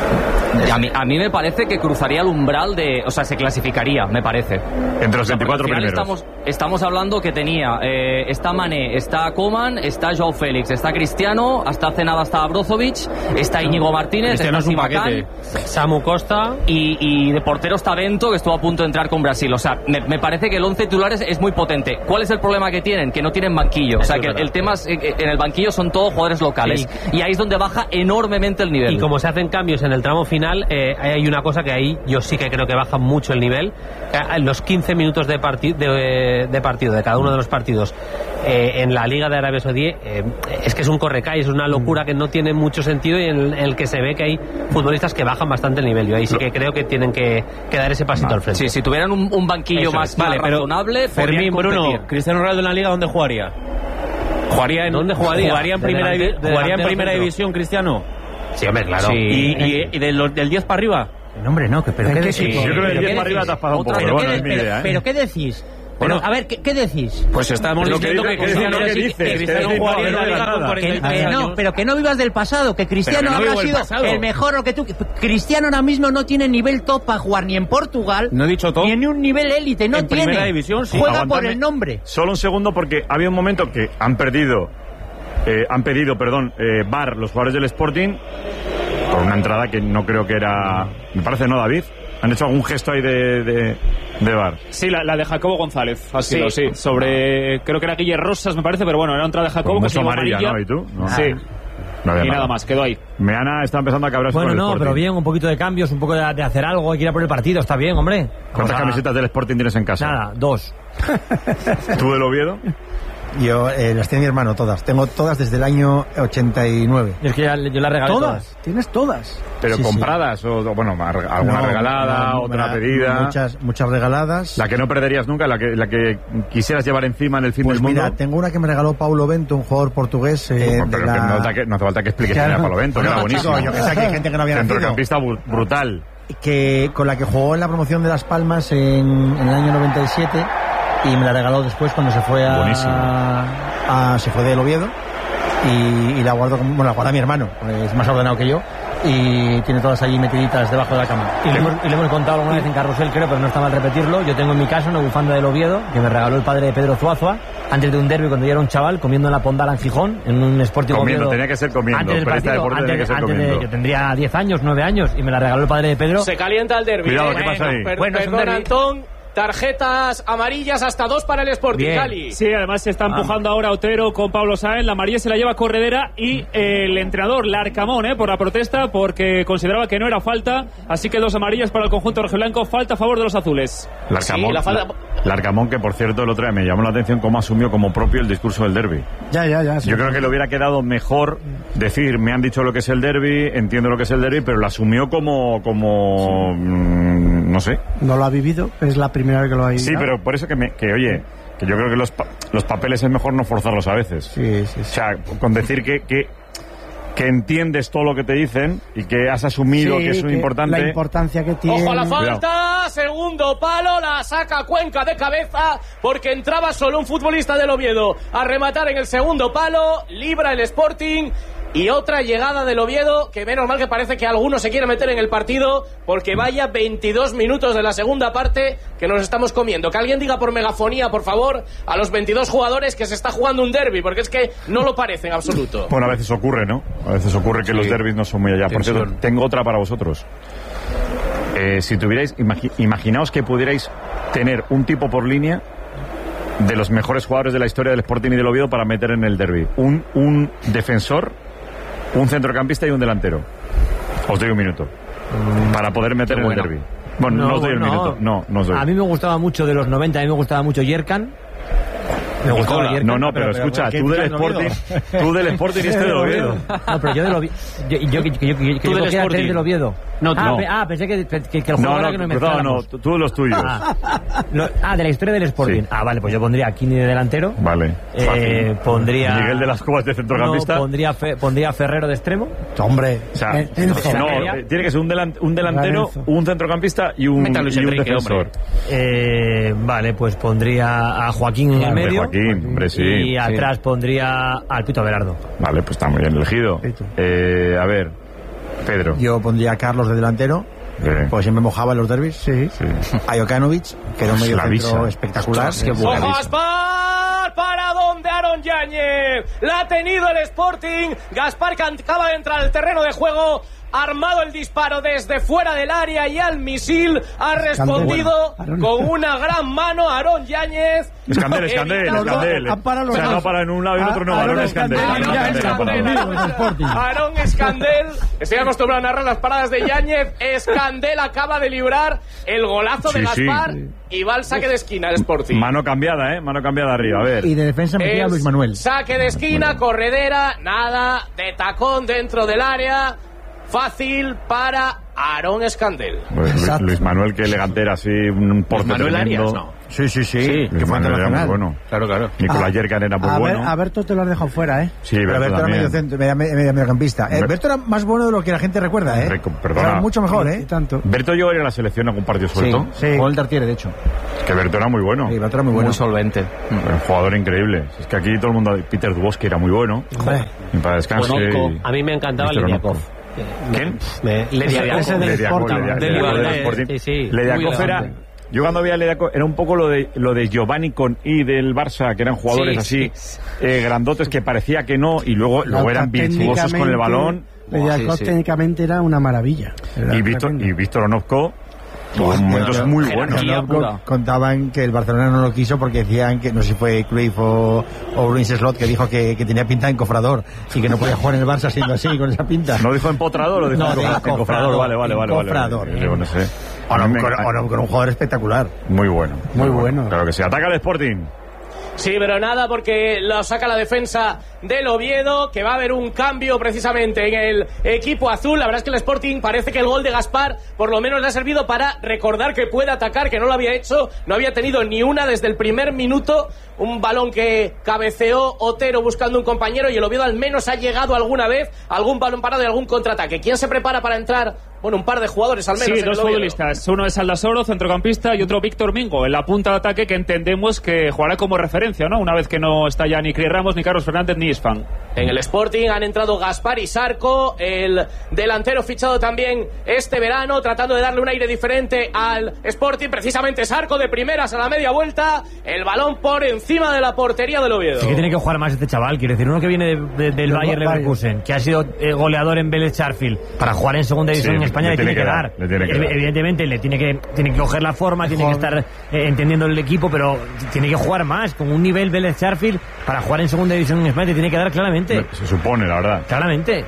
A mí me parece que cruzaría el umbral de... O sea, se clasificaría, me parece. Entre los 24 primeros. Estamos hablando que tenía... está Mané, está Koeman, está Joao Félix, está Cristiano, hasta hace nada está Brozovic, está Íñigo Martínez, Cristiano está es un paquete. Samu Costa y de portero está Bento, que estuvo a punto de entrar con Brasil. O sea, me parece que el 11 titulares es muy potente. ¿Cuál es el problema que tienen? Que no tienen banquillo. O sea, que el tema es, en el banquillo son todos jugadores locales. Sí. Y ahí es donde baja enormemente el nivel. Y como se hacen cambios en el tramo final, hay una cosa que ahí yo sí que creo que baja mucho el nivel. En los 15 minutos de partido de cada uno de los partidos en la Liga de Arabia Saudí, es que es un correcalles, es una locura que no tiene mucho sentido y en el que se ve que hay futbolistas que bajan bastante el nivel. Yo ahí sí que creo que tienen que dar ese pasito al frente. Sí, si tuvieran un banquillo más razonable, Fermín, Bruno, Cristiano Ronaldo en la Liga, ¿dónde jugaría? ¿Dónde jugaría? ¿Jugaría en primera división, Cristiano? Sí, hombre, claro. Sí. ¿Y del 10 para arriba? No, hombre, no, pero ¿qué decís? Yo creo que del 10 para arriba te has pasado un poco, pero bueno, es mi idea, ¿eh? ¿Pero qué decís? Bueno, a ver, ¿qué decís? Pues estamos diciendo que Cristiano jugaría en la Liga con 43 años. Pero que no vivas del pasado, que Cristiano habrá sido el mejor, lo que tú... Cristiano ahora mismo no tiene nivel top para jugar ni en Portugal, no he dicho top, ni en un nivel élite, no en tiene. Primera división, sí. Juega por el nombre. Solo un segundo, porque había un momento que han pedido VAR los jugadores del Sporting por una entrada que no creo que era... Me parece, ¿no, David? ¿Han hecho algún gesto ahí de VAR? Sí, la de Jacobo González. Ha sido, sí. Sobre, creo que era Guille Rosas, me parece, pero bueno, era una entrada de Jacobo. Pues amarilla, ¿no? ¿Y tú? No. Sí. No y nada más, quedó ahí. Meana está empezando a cabrarse. Bueno, no, pero bien, un poquito de cambios, un poco de hacer algo, hay que ir a por el partido, está bien, hombre. ¿Cuántas camisetas del Sporting tienes en casa? Nada, 2. ¿Tú del Oviedo? Yo las tiene mi hermano, todas. Tengo todas desde el año 89. Y es que yo las regalé todas. ¿Tienes todas? ¿Pero compradas o bueno, alguna regalada, otra pedida? Muchas regaladas. ¿La que no perderías nunca? ¿La que quisieras llevar encima en el fin del mundo? Mira, tengo una que me regaló Paulo Bento, un jugador portugués. Pero no hace falta que expliques quién era Paulo Bento, que era buenísimo. Yo que sé que hay gente que no había nacido. Centrocampista brutal. Que con la que jugó en la promoción de Las Palmas en el año 97 y me la regaló después cuando se fue se fue del Oviedo y la guardo, la guarda mi hermano, es más ordenado que yo y tiene todas allí metiditas debajo de la cama. Y le hemos contado alguna vez en Carrusel, creo, pero no está mal repetirlo. Yo tengo en mi casa una bufanda del Oviedo que me regaló el padre de Pedro Zuazua antes de un derbi cuando yo era un chaval, comiendo en la Pondala en Gijón, en un Sporting comiendo, Oviedo. tenía que ser comiendo, antes del partido, yo tendría 10 años, 9 años, y me la regaló el padre de Pedro. Se calienta el derbi. Cuidado, ¿qué pasa ahí? Bueno, perdón, Antón. Tarjetas amarillas hasta 2 para el Sporting, Cali. Sí, además se está empujando ahora Otero con Pablo Sáenz. La amarilla se la lleva Corredera y el entrenador Larcamón, por la protesta, porque consideraba que no era falta. Así que 2 amarillas para el conjunto rojiblanco. Falta a favor de los azules. Larcamón, que por cierto el otro día me llamó la atención cómo asumió como propio el discurso del derbi. Ya. Sí. Yo creo que le hubiera quedado mejor decir, me han dicho lo que es el derbi, entiendo lo que es el derbi, pero lo asumió como no sé. No lo ha vivido, es la primera vez que lo ha vivido. Sí, pero por eso que oye, que yo creo que los papeles es mejor no forzarlos a veces. Sí. O sea, con decir que entiendes todo lo que te dicen y que has asumido que es un importante. La importancia que tiene. ¡Ojo a la falta! Segundo palo, la saca Cuenca de cabeza porque entraba solo un futbolista del Oviedo a rematar en el segundo palo, libra el Sporting. Y otra llegada del Oviedo, que menos mal que parece que alguno se quiere meter en el partido, porque vaya 22 minutos de la segunda parte que nos estamos comiendo. Que alguien diga por megafonía, por favor, a los 22 jugadores que se está jugando un derbi, porque es que no lo parece en absoluto. Bueno, a veces ocurre, ¿no? A veces ocurre que los derbis no son muy allá. Por cierto, tengo otra para vosotros. Si tuvierais, imaginaos que pudierais tener un tipo por línea de los mejores jugadores de la historia del Sporting y del Oviedo para meter en el derbi. Un defensor, un centrocampista y un delantero. Os doy un minuto para poder meter en el derbi. Bueno, no os doy el minuto. No os doy. A mí me gustaba mucho de los 90, a mí me gustaba mucho Yerkan. Me gustaba Yerkan. No, pero escucha, tú del Sporting y este del Oviedo. No, pero yo del Oviedo. Yo creo que era tres del Oviedo. No, pensé que el juego era que no me No, tú de los tuyos. De la historia del Sporting. Sí. Vale, pues yo pondría a Kini de delantero. Vale. Pondría Miguel de las Cubas de centrocampista. Pondría a Ferrero de extremo. Hombre. O sea, tiene que ser un delantero, un centrocampista y un defensor. Vale, pues pondría a Joaquín en el medio. Joaquín, hombre, sí. Y atrás pondría al Pito Abelardo. Vale, pues está muy bien elegido. A ver. Pedro. Yo pondría a Carlos de delantero, pues siempre mojaba en los derbis. Sí. A Jokanovic, que era un medio centro espectacular. ¡Ojo, Gaspar! ¿Para dónde Aaron Yáñez? La ha tenido el Sporting. Gaspar, que acaba de entrar al terreno de juego, armado el disparo desde fuera del área y al misil ha respondido con una gran mano Aaron Yáñez. Escandel. O sea, no para en un lado y en otro no. Aaron Escandel. Aaron Escandel. Estoy acostumbrado a narrar las paradas de Yáñez. Escandel acaba de librar el golazo de Gaspar y va al saque de esquina el Sporting. Mano cambiada arriba, a ver. Y de defensa metía a Luis Manuel. Saque de esquina, corredera, nada de tacón dentro del área. Fácil para Aaron Escandel. Luis Manuel, que elegante era así, un porte Manuel tremendo. Arias, ¿no? Sí. Que fue internacional. Muy bueno. Claro. Nicolás Yerkan era muy bueno. A Berto te lo has dejado fuera, ¿eh? Sí, pero Berto era medio centro, mediocampista. Berto era más bueno de lo que la gente recuerda, ¿eh? Perdona. Era mucho mejor, ¿eh? Tanto. Berto llegó a ir a la selección a algún partido suelto. Sí. Con el Tartiere, de hecho. Que Berto era muy bueno. Sí, Berto era muy bueno. Muy solvente. Un jugador increíble. Es que aquí todo el mundo... Peter Dubovsky era muy bueno. Y para descanso... A mí me encantaba Lediakov. ¿Quién? Lediakov era... Yo cuando veía a Lediakov era un poco lo de Giovanni con I del Barça, que eran jugadores así grandotes que parecía que no, y luego eran virtuosos con el balón. Lediakov técnicamente era una maravilla. Y Víctor Onofko, momentos muy buenos. Contaban que el Barcelona no lo quiso porque decían que no sé si fue Cruyff o Luis Slot, que dijo que tenía pinta de encofrador y que no podía jugar en el Barça siendo así, con esa pinta. ¿No dijo empotrador o dijo encofrador? Vale. Encofrador. No sé. Con un jugador espectacular. Muy bueno. Muy bueno. Claro que sí. Ataca el Sporting. Sí, pero nada, porque lo saca la defensa del Oviedo, que va a haber un cambio precisamente en el equipo azul. La verdad es que el Sporting parece que el gol de Gaspar por lo menos le ha servido para recordar que puede atacar, que no lo había hecho, no había tenido ni una desde el primer minuto. Un balón que cabeceó Otero buscando un compañero y el Oviedo al menos ha llegado alguna vez a algún balón parado y algún contraataque. ¿Quién se prepara para entrar? Bueno, un par de jugadores al menos. Sí, dos futbolistas. Uno es Aldasoro, centrocampista, y otro Víctor Mingo, en la punta de ataque, que entendemos que jugará como referencia, ¿no? Una vez que no está ya ni Cris Ramos, ni Carlos Fernández, ni Isfan. En el Sporting han entrado Gaspar y Sarco, el delantero fichado también este verano, tratando de darle un aire diferente al Sporting. Precisamente Sarco de primeras a la media vuelta, el balón por encima de la portería del Oviedo. Sí que tiene que jugar más este chaval, quiero decir, uno que viene del Bayer Leverkusen, que ha sido goleador en Vélez Sarsfield, para jugar en segunda división en España le tiene que dar. Evidentemente le tiene que coger la forma, tiene que estar entendiendo el equipo, pero tiene que jugar más, con un nivel Vélez Sarsfield para jugar en segunda división en España te tiene que dar claramente. Se supone, la verdad. Claramente.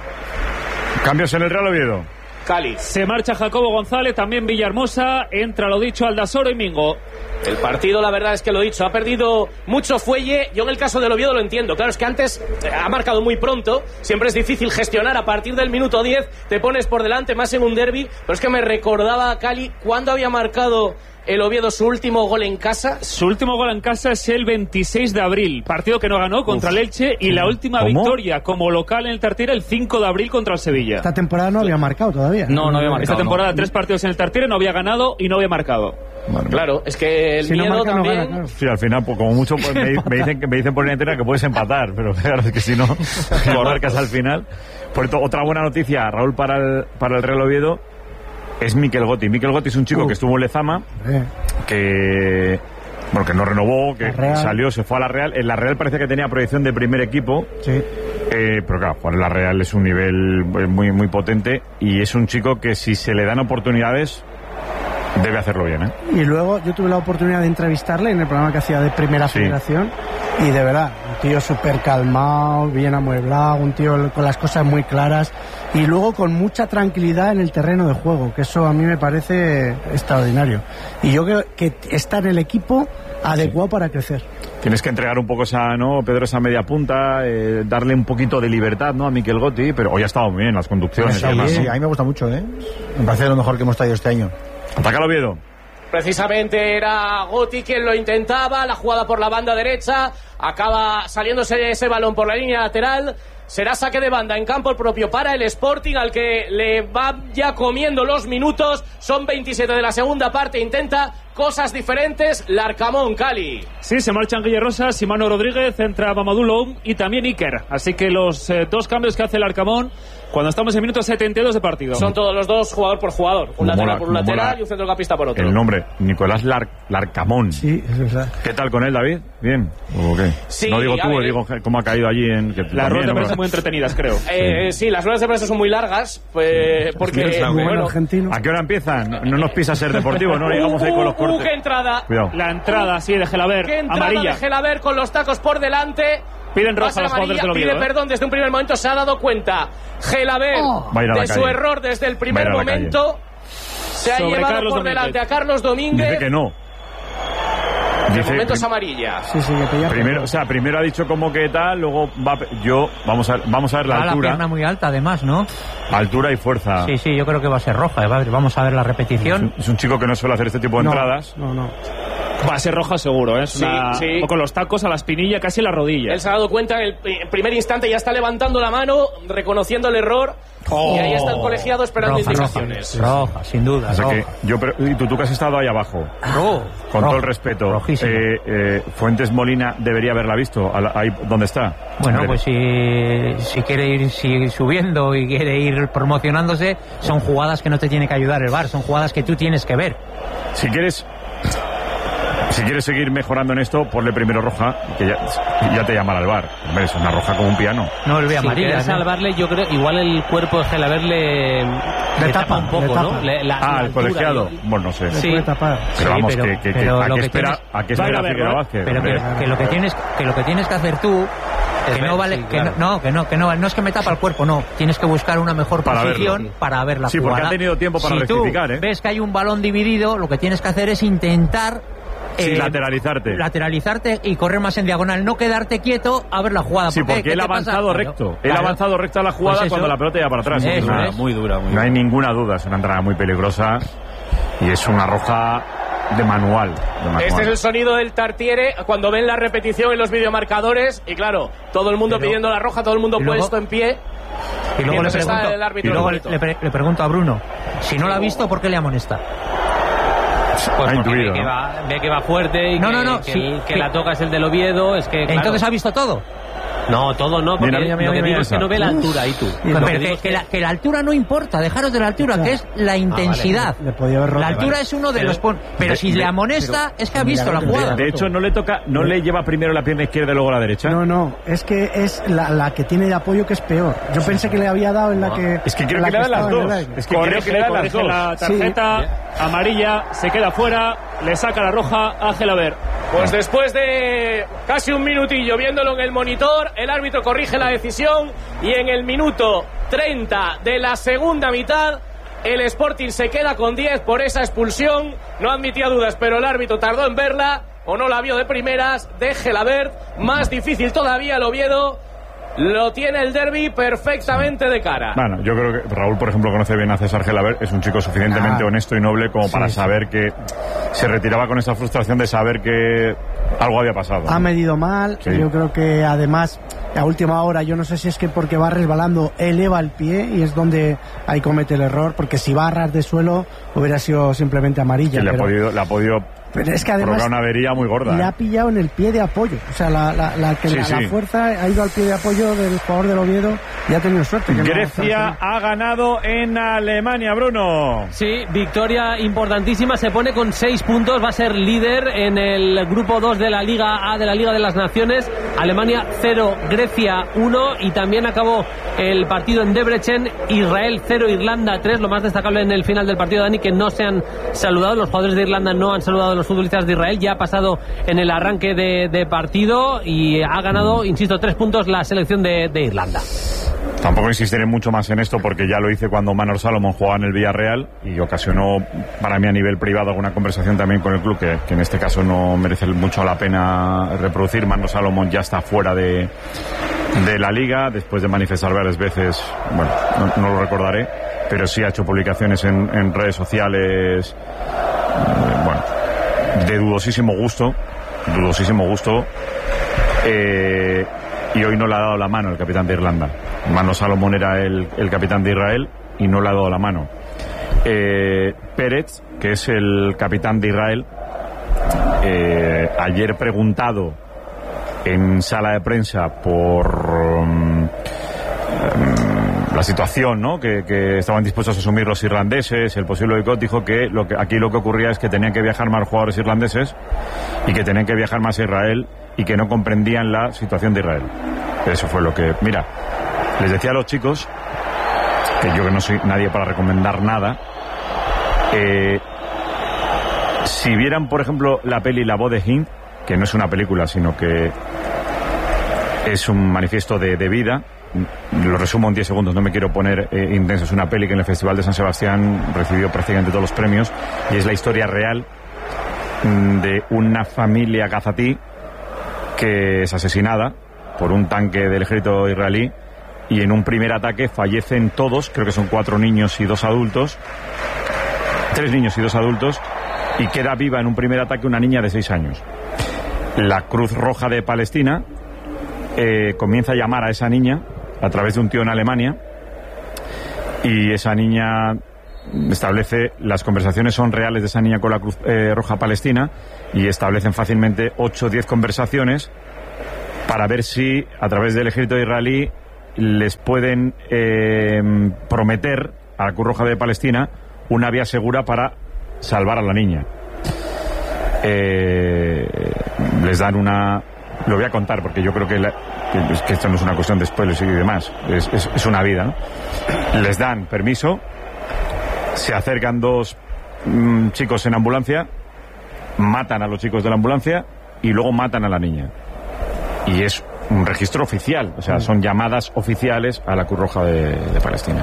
Cambios en el Real Oviedo. Cali. Se marcha Jacobo González, también Villahermosa, entra lo dicho Aldasoro y Mingo. El partido, la verdad es que lo dicho, ha perdido mucho fuelle. Yo en el caso del Oviedo lo entiendo. Claro, es que antes ha marcado muy pronto. Siempre es difícil gestionar. A partir del minuto 10 te pones por delante, más en un derbi. Pero es que me recordaba a Cali cuando había marcado el Oviedo su último gol en casa. Su último gol en casa es el 26 de abril, partido que no ganó contra el Elche, y la última victoria como local en el Tartiere el 5 de abril contra el Sevilla. Esta temporada no había marcado todavía. No había marcado. Esta temporada 3 partidos en el Tartiere, no había ganado y no había marcado. Bueno, claro, es que el miedo también... No gana, claro. Sí, al final, pues, como mucho pues, me dicen por la entera que puedes empatar, pero claro, es que si no, lo marcas al final. Por esto, otra buena noticia, Raúl, para el Real Oviedo, es Mikel Gotti. Mikel Gotti es un chico que estuvo en Lezama, que no renovó, que salió, se fue a la Real. En la Real parece que tenía proyección de primer equipo. Sí. Pero claro, jugar en la Real es un nivel muy, muy potente, y es un chico que si se le dan oportunidades debe hacerlo bien, ¿eh? Y luego yo tuve la oportunidad de entrevistarle en el programa que hacía de Primera Federación, y de verdad, un tío súper calmado, bien amueblado, un tío con las cosas muy claras, y luego con mucha tranquilidad en el terreno de juego, que eso a mí me parece extraordinario. Y yo creo que está en el equipo adecuado para crecer. Tienes que entregar un poco Pedro, esa media punta, darle un poquito de libertad, ¿no?, a Mikel Gotti, pero hoy ha estado muy bien las conducciones. Sí, a mí me gusta mucho, ¿eh? Me parece lo mejor que hemos traído este año. Ataca el Oviedo. Precisamente era Gotti quien lo intentaba, la jugada por la banda derecha, acaba saliéndose ese balón por la línea lateral. Será saque de banda en campo propio para el Sporting, al que le va ya comiendo los minutos. Son 27 de la segunda parte. Intenta cosas diferentes Larcamón, Cali. Sí, se marchan Guille Rosas, Simano Rodríguez, entra Mamadou Loum y también Iker. Así que los dos cambios que hace el Larcamón cuando estamos en minuto 72 de partido. Son todos los dos jugador por jugador. Un lateral por un lateral y un centrocampista por otro. El nombre, Nicolás Larcamón. Sí, es verdad. ¿Qué tal con él, David? ¿Bien? ¿O qué? Sí, no digo tú, digo cómo ha caído allí en... Que las ruedas de prensa muy entretenidas, creo. Sí, las ruedas de prensa son muy largas, pues, porque... Bueno, argentino. ¿A qué hora empiezan? No nos pisa ser deportivo, no llegamos ahí con los cortes. ¡Qué entrada! Cuidado. La entrada, sí, de Gelaber, ¡Qué entrada amarilla! de Gelaber con los tacos por delante! Piden roja a los jugadores del Oviedo. Pide perdón desde un primer momento, se ha dado cuenta Gelaber de su error desde el primer momento. Se ha llevado Carlos por Domínguez. delante a Carlos Domínguez. Dice que no. De momento es amarilla. Sí, que primero ha dicho como que tal, luego vamos a ver la altura. La pierna muy alta, además, ¿no? Altura y fuerza. Sí, yo creo que va a ser roja. Vamos a ver la repetición. Es un chico que no suele hacer este tipo de entradas. No. Va a ser roja seguro, ¿eh? Sí. O con los tacos a la espinilla, casi a la rodilla. Él se ha dado cuenta en el primer instante, ya está levantando la mano, reconociendo el error. Y ahí está el colegiado esperando indicaciones. Roja, sin duda. O sea que y tú que has estado ahí abajo. Con todo el respeto. Fuentes Molina debería haberla visto ahí donde está. Bueno, pues si quiere ir subiendo y quiere ir promocionándose, son jugadas que no te tiene que ayudar el VAR, son jugadas que tú tienes que ver. Si quieres seguir mejorando en esto, ponle primero roja, que ya te llamará el VAR. Hombre, es una roja como un piano. No, el ve amarilla. Si salvarle, yo creo, igual el cuerpo de Gelaber le tapa un poco, ¿no? El colegiado. Bueno, no sé. Sí, pero vamos, ¿a qué espera Figueroa Vázquez? Pero que lo que tienes que hacer tú, que no vale, no es que me tapa el cuerpo, no, tienes que buscar una mejor posición para ver la jugada. Sí, porque ha tenido tiempo para rectificar, tú ves que hay un balón dividido, lo que tienes que hacer es intentar lateralizarte y correr más en diagonal, no quedarte quieto a ver la jugada. Sí, porque él ha avanzado recto. Él ha avanzado recto a la jugada cuando la pelota iba para atrás. Muy dura. No hay ninguna duda, es una entrada muy peligrosa y es una roja de manual. Este es el sonido del Tartiere cuando ven la repetición en los videomarcadores y claro, todo el mundo pidiendo la roja, todo el mundo puesto en pie. Y luego le pregunto a Bruno, si no la ha visto, ¿por qué le amonesta? Pues porque ve que va fuerte y que la toca es el del Oviedo. Es que, claro. ¿Entonces ha visto todo? No, todo no, porque lo que digo es que no ve la altura ahí tú. Que la altura no importa, dejaros de la altura, que es la intensidad. Vale. La altura es uno de los... Pero si le amonesta, es que ha visto la jugada. De hecho, no le lleva primero la pierna izquierda y luego la derecha. No, es que es la que tiene de apoyo que es peor. Yo pensé que le había dado en la que... Es que creo que le da las dos. Es que creo que le da las dos. La tarjeta amarilla, se queda fuera, le saca la roja a Gelaber. Pues después de casi un minutillo viéndolo en el monitor, el árbitro corrige la decisión y en el minuto 30 de la segunda mitad el Sporting se queda con 10 por esa expulsión. No admitía dudas, pero el árbitro tardó en verla o no la vio de primeras. De Gelaber, más difícil todavía el Oviedo. Lo tiene el derbi perfectamente de cara. Bueno, yo creo que Raúl, por ejemplo, conoce bien a César Gelaber. Es un chico suficientemente honesto y noble como para saber que se retiraba con esa frustración de saber que algo había pasado. Ha medido mal. Sí. Yo creo que además a última hora, yo no sé si es que porque va resbalando eleva el pie y es donde ahí comete el error, porque si va a ras de suelo hubiera sido simplemente amarilla. Sí, le ha podido pero es que además provocar una avería muy gorda. Le ha pillado en el pie de apoyo. O sea, la fuerza ha ido al pie de apoyo del jugador del Oviedo y ha tenido suerte. Grecia ha ganado en Alemania, Bruno. Sí, victoria importantísima. Se pone con 6 puntos. Va a ser líder en el grupo 2 de la Liga A de la Liga de las Naciones. Alemania 0, Grecia 1. Y también acabó el partido en Debrecen. Israel 0, Irlanda 3. Lo más destacable en el final del partido, Dani, que no se han saludado. Los jugadores de Irlanda no han saludado a los futbolistas de Israel. Ya ha pasado en el arranque de partido y ha ganado, insisto, 3 puntos la selección de Irlanda. Tampoco insistiré mucho más en esto porque ya lo hice cuando Manor Salomón jugaba en el Villarreal y ocasionó para mí a nivel privado alguna conversación también con el club que en este caso no merece mucho la pena reproducir. Manor Salomón ya está fuera de la liga después de manifestar varias veces, bueno, no lo recordaré, pero sí ha hecho publicaciones en redes sociales, bueno, de dudosísimo gusto y hoy no le ha dado la mano el capitán de Irlanda. Mano Salomón era el capitán de Israel y no le ha dado la mano. Pérez, que es el capitán de Israel, ayer preguntado en sala de prensa por la situación, ¿no?, que estaban dispuestos a asumir los irlandeses, el posible boicot, dijo que aquí lo que ocurría es que tenían que viajar más jugadores irlandeses y que tenían que viajar más a Israel y que no comprendían la situación de Israel. Eso fue lo que... Mira, les decía a los chicos, que yo que no soy nadie para recomendar nada, si vieran, por ejemplo, la peli La voz de Hind, que no es una película, sino que es un manifiesto de vida, lo resumo en 10 segundos, no me quiero poner intenso. Es una peli que en el Festival de San Sebastián recibió prácticamente todos los premios y es la historia real de una familia gazatí que es asesinada por un tanque del ejército israelí y en un primer ataque fallecen todos, creo que son 4 niños y 2 adultos, 3 niños y 2 adultos, y queda viva en un primer ataque una niña de 6 años. La Cruz Roja de Palestina comienza a llamar a esa niña a través de un tío en Alemania y esa niña establece, las conversaciones son reales de esa niña con la Cruz Roja Palestina y establecen fácilmente 8 o 10 conversaciones para ver si a través del ejército israelí les pueden prometer a la Cruz Roja de Palestina una vía segura para salvar a la niña. Les dan una... Lo voy a contar porque yo creo que esto no es una cuestión de spoilers y demás, es una vida, ¿no? Les dan permiso, se acercan 2 chicos en ambulancia, matan a los chicos de la ambulancia y luego matan a la niña. Y es un registro oficial, o sea, son llamadas oficiales a la Cruz Roja de Palestina.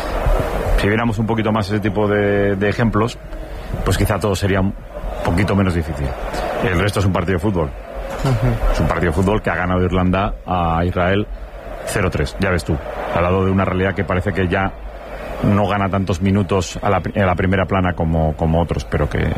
Si viéramos un poquito más ese tipo de ejemplos, pues quizá todo sería un poquito menos difícil. El resto es un partido de fútbol. Es un partido de fútbol que ha ganado Irlanda a Israel 0-3, ya ves tú, al lado de una realidad que parece que ya no gana tantos minutos a la primera plana como otros, pero que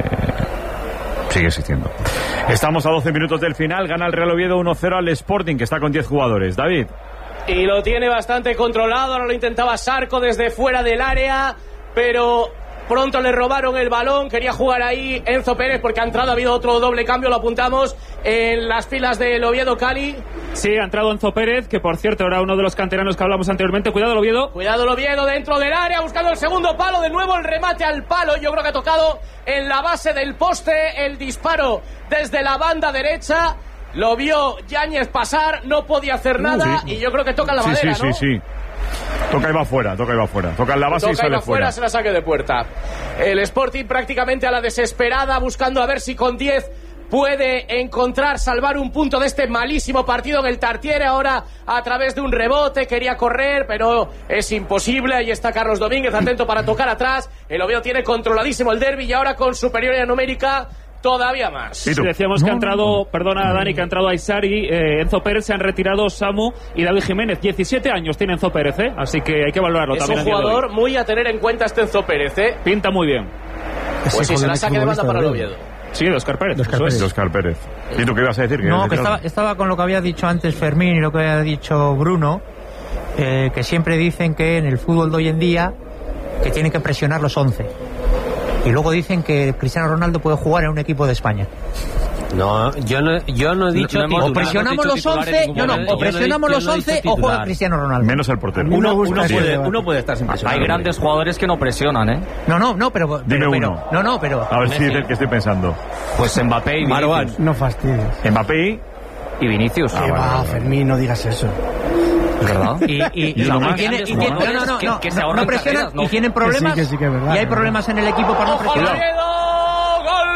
sigue existiendo. Estamos a 12 minutos del final, gana el Real Oviedo 1-0 al Sporting, que está con 10 jugadores. David. Y lo tiene bastante controlado, ahora lo intentaba Sarco desde fuera del área, pero pronto le robaron el balón, quería jugar ahí Enzo Pérez porque ha entrado, ha habido otro doble cambio, lo apuntamos en las filas del Oviedo. Cali. Sí, ha entrado Enzo Pérez, que por cierto era uno de los canteranos que hablamos anteriormente. Cuidado el Oviedo. Cuidado el Oviedo dentro del área, buscando el segundo palo, de nuevo el remate al palo, yo creo que ha tocado en la base del poste, el disparo desde la banda derecha, lo vio Yáñez pasar, no podía hacer nada, sí. Y yo creo que toca en la madera, ¿no? Sí. Toca y va fuera. Toca en la base y sale fuera. Se la saque de puerta. El Sporting prácticamente a la desesperada, buscando a ver si con 10 puede encontrar, salvar un punto de este malísimo partido en el Tartiere. Ahora a través de un rebote quería correr, pero es imposible. Ahí está Carlos Domínguez, atento para tocar atrás. El Oviedo tiene controladísimo el derbi y ahora con superioridad numérica todavía más. Sí, decíamos que ha entrado, perdona Dani, que ha entrado Aysari, Enzo Pérez, se han retirado Samu y David Jiménez. 17 años tiene Enzo Pérez, así que hay que valorarlo. Es también un jugador muy a tener en cuenta este Enzo Pérez, Pinta muy bien. Pues sí, se la saque de banda para el Oviedo. Sí, de Óscar Pérez. De Óscar Pérez. ¿Y tú qué ibas a decir? No, que estaba con lo que había dicho antes Fermín y lo que había dicho Bruno, que siempre dicen que en el fútbol de hoy en día que tienen que presionar los 11. Y luego dicen que Cristiano Ronaldo puede jugar en un equipo de España. No, yo no he dicho o presionamos los 11, o presionamos los 11 o juega Cristiano Ronaldo. Menos el portero. Uno puede estar sin presionar. Hay grandes jugadores que no presionan, ¿eh? No, pero dime uno. Pero a ver si es el que estoy pensando. Pues Mbappé y Vinicius. No fastidies. Mbappé y Vinicius. Fermín, no digas eso. ¿Verdad? No presionan y tienen problemas. Que sí, es verdad, y hay problemas en el equipo para no presionar. ¡Gol!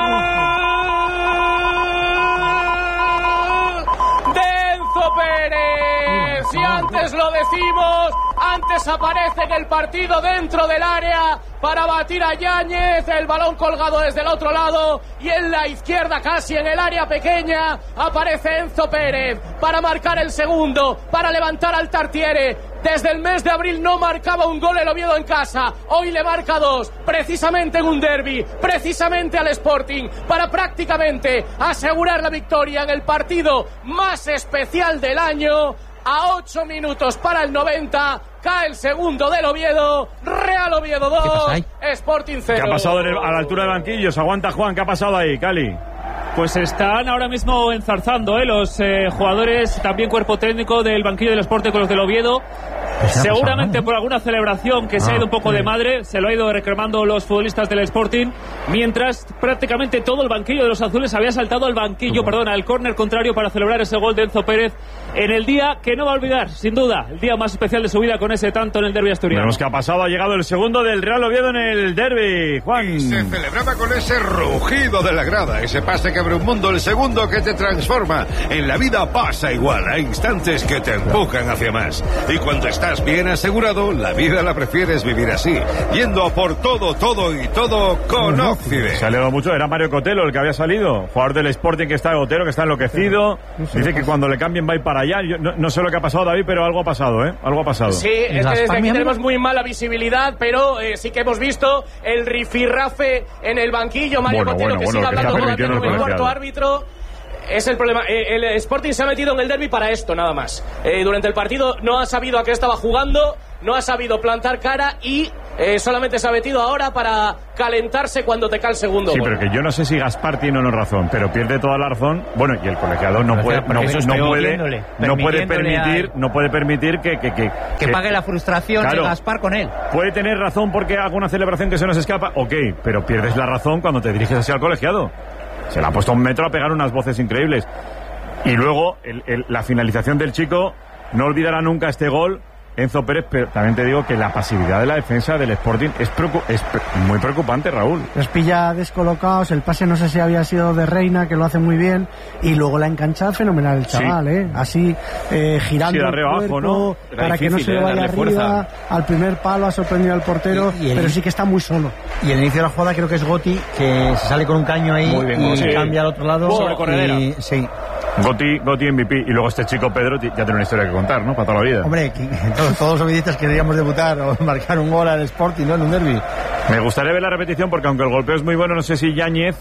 ¡De Enzo Pérez! Si antes lo decimos, antes aparece en el partido dentro del área para batir a Yáñez, el balón colgado desde el otro lado y en la izquierda casi en el área pequeña aparece Enzo Pérez para marcar el segundo, para levantar al Tartiere Desde el mes de abril no marcaba un gol el Oviedo en casa. Hoy le marca 2, precisamente en un derbi, precisamente al Sporting, para prácticamente asegurar la victoria en el partido más especial del año. A 8 minutos para el 90, cae el segundo del Oviedo. Real Oviedo 2, Sporting 0. ¿Qué ha pasado a la altura de banquillos? Aguanta, Juan, ¿qué ha pasado ahí, Cali? Pues están ahora mismo enzarzando los jugadores, también cuerpo técnico del banquillo del Sporting con los del Oviedo. Seguramente por alguna celebración que se ha ido un poco de madre, se lo ha ido reclamando los futbolistas del Sporting, mientras prácticamente todo el banquillo de los azules había saltado al banquillo, al córner contrario para celebrar ese gol de Enzo Pérez en el día que no va a olvidar, sin duda, el día más especial de su vida con ese tanto en el derbi asturiano. Vemos que ha pasado, ha llegado el segundo del Real Oviedo en el derbi, Juan. Y se celebraba con ese rugido de la grada, ese pase que abre un mundo, el segundo que te transforma. En la vida pasa igual, hay instantes que te empujan hacia más. Y cuando estás bien asegurado, la vida la prefieres vivir así, yendo a por todo y todo con Occident. Se ha alegrado mucho, era Mario Cotelo el que había salido, jugador del Sporting que está Otero, que está enloquecido. Dice que cuando le cambien va a ir para allá. Yo no sé lo que ha pasado, David, pero algo ha pasado, ¿eh? Algo ha pasado. Sí, es que desde aquí tenemos muy mala visibilidad, pero sí que hemos visto el rifirrafe en el banquillo. Mario Cotelo que sigue hablando con el cuarto árbitro. Es el problema. El Sporting se ha metido en el derbi para esto, nada más. Durante el partido no ha sabido a qué estaba jugando, no ha sabido plantar cara y solamente se ha metido ahora para calentarse cuando te cae el segundo gol. Pero que yo no sé si Gaspar tiene o no razón, pero pierde toda la razón. Bueno, y el colegiado no puede permitir que pague la frustración de Gaspar con él. Puede tener razón porque haga una celebración que se nos escapa, ok, pero pierdes la razón cuando te diriges hacia el colegiado. Se le ha puesto un metro a pegar unas voces increíbles. Y luego, la finalización del chico, no olvidará nunca este gol, Enzo Pérez, pero también te digo que la pasividad de la defensa del Sporting es muy preocupante, Raúl. Los pilla descolocados, el pase no sé si había sido de Reina, que lo hace muy bien, y luego la enganchada fenomenal el chaval, así girando de arriba el cuerpo, abajo, ¿no? para que no se le vaya arriba, fuerza. Al primer palo ha sorprendido al portero, pero sí que está muy solo. Y el inicio de la jugada creo que es Goti, que se sale con un caño ahí y cambia al otro lado. Sobre corredera. Sí. Goti MVP, y luego este chico Pedro ya tiene una historia que contar, ¿no? Para toda la vida. Hombre, todos los ovidistas queríamos debutar o marcar un gol al Sporting, ¿no? En un derbi. Me gustaría ver la repetición porque aunque el golpeo es muy bueno, no sé si Yáñez,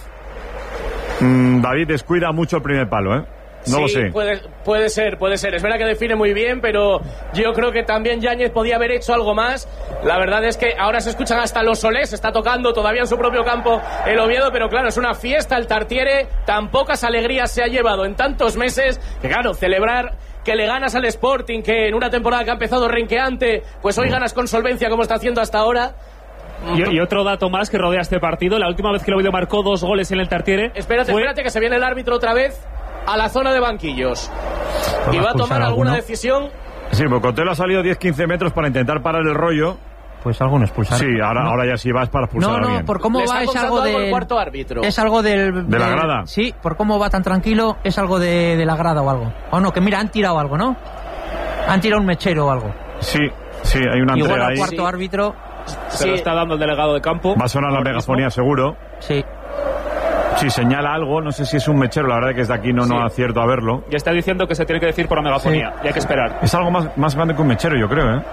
David, descuida mucho el primer palo, ¿eh? No lo sé. Puede ser. Es verdad que define muy bien, pero yo creo que también Yáñez podía haber hecho algo más. La verdad es que ahora se escuchan hasta los Solés, está tocando todavía en su propio campo el Oviedo, pero claro, es una fiesta el Tartiere, tan pocas alegrías se ha llevado en tantos meses, que claro, celebrar que le ganas al Sporting, que en una temporada que ha empezado renqueante, pues hoy ganas con solvencia como está haciendo hasta ahora. Y otro dato más que rodea este partido, la última vez que el Oviedo marcó 2 goles en el Tartiere. Espérate que se viene el árbitro otra vez a la zona de banquillos y va a tomar alguna decisión. Sí, Bocotelo ha salido 10-15 metros para intentar parar el rollo. Pues alguno expulsar. Sí, ahora ya sí vas para expulsar a alguien. Por cómo va es algo del cuarto árbitro. Es algo de la grada. Sí, por cómo va tan tranquilo es algo de la grada o algo. O no, que mira, han tirado algo, ¿no? Han tirado un mechero o algo. Sí, hay una entrega ahí. Igual el cuarto árbitro se lo está dando el delegado de campo. Va a sonar la megafonía seguro. Sí. Sí, señala algo, no sé si es un mechero, la verdad es que desde aquí no acierto a verlo. Y está diciendo que se tiene que decir por la megafonía, y hay que esperar. Es algo más grande que un mechero, yo creo, ¿eh?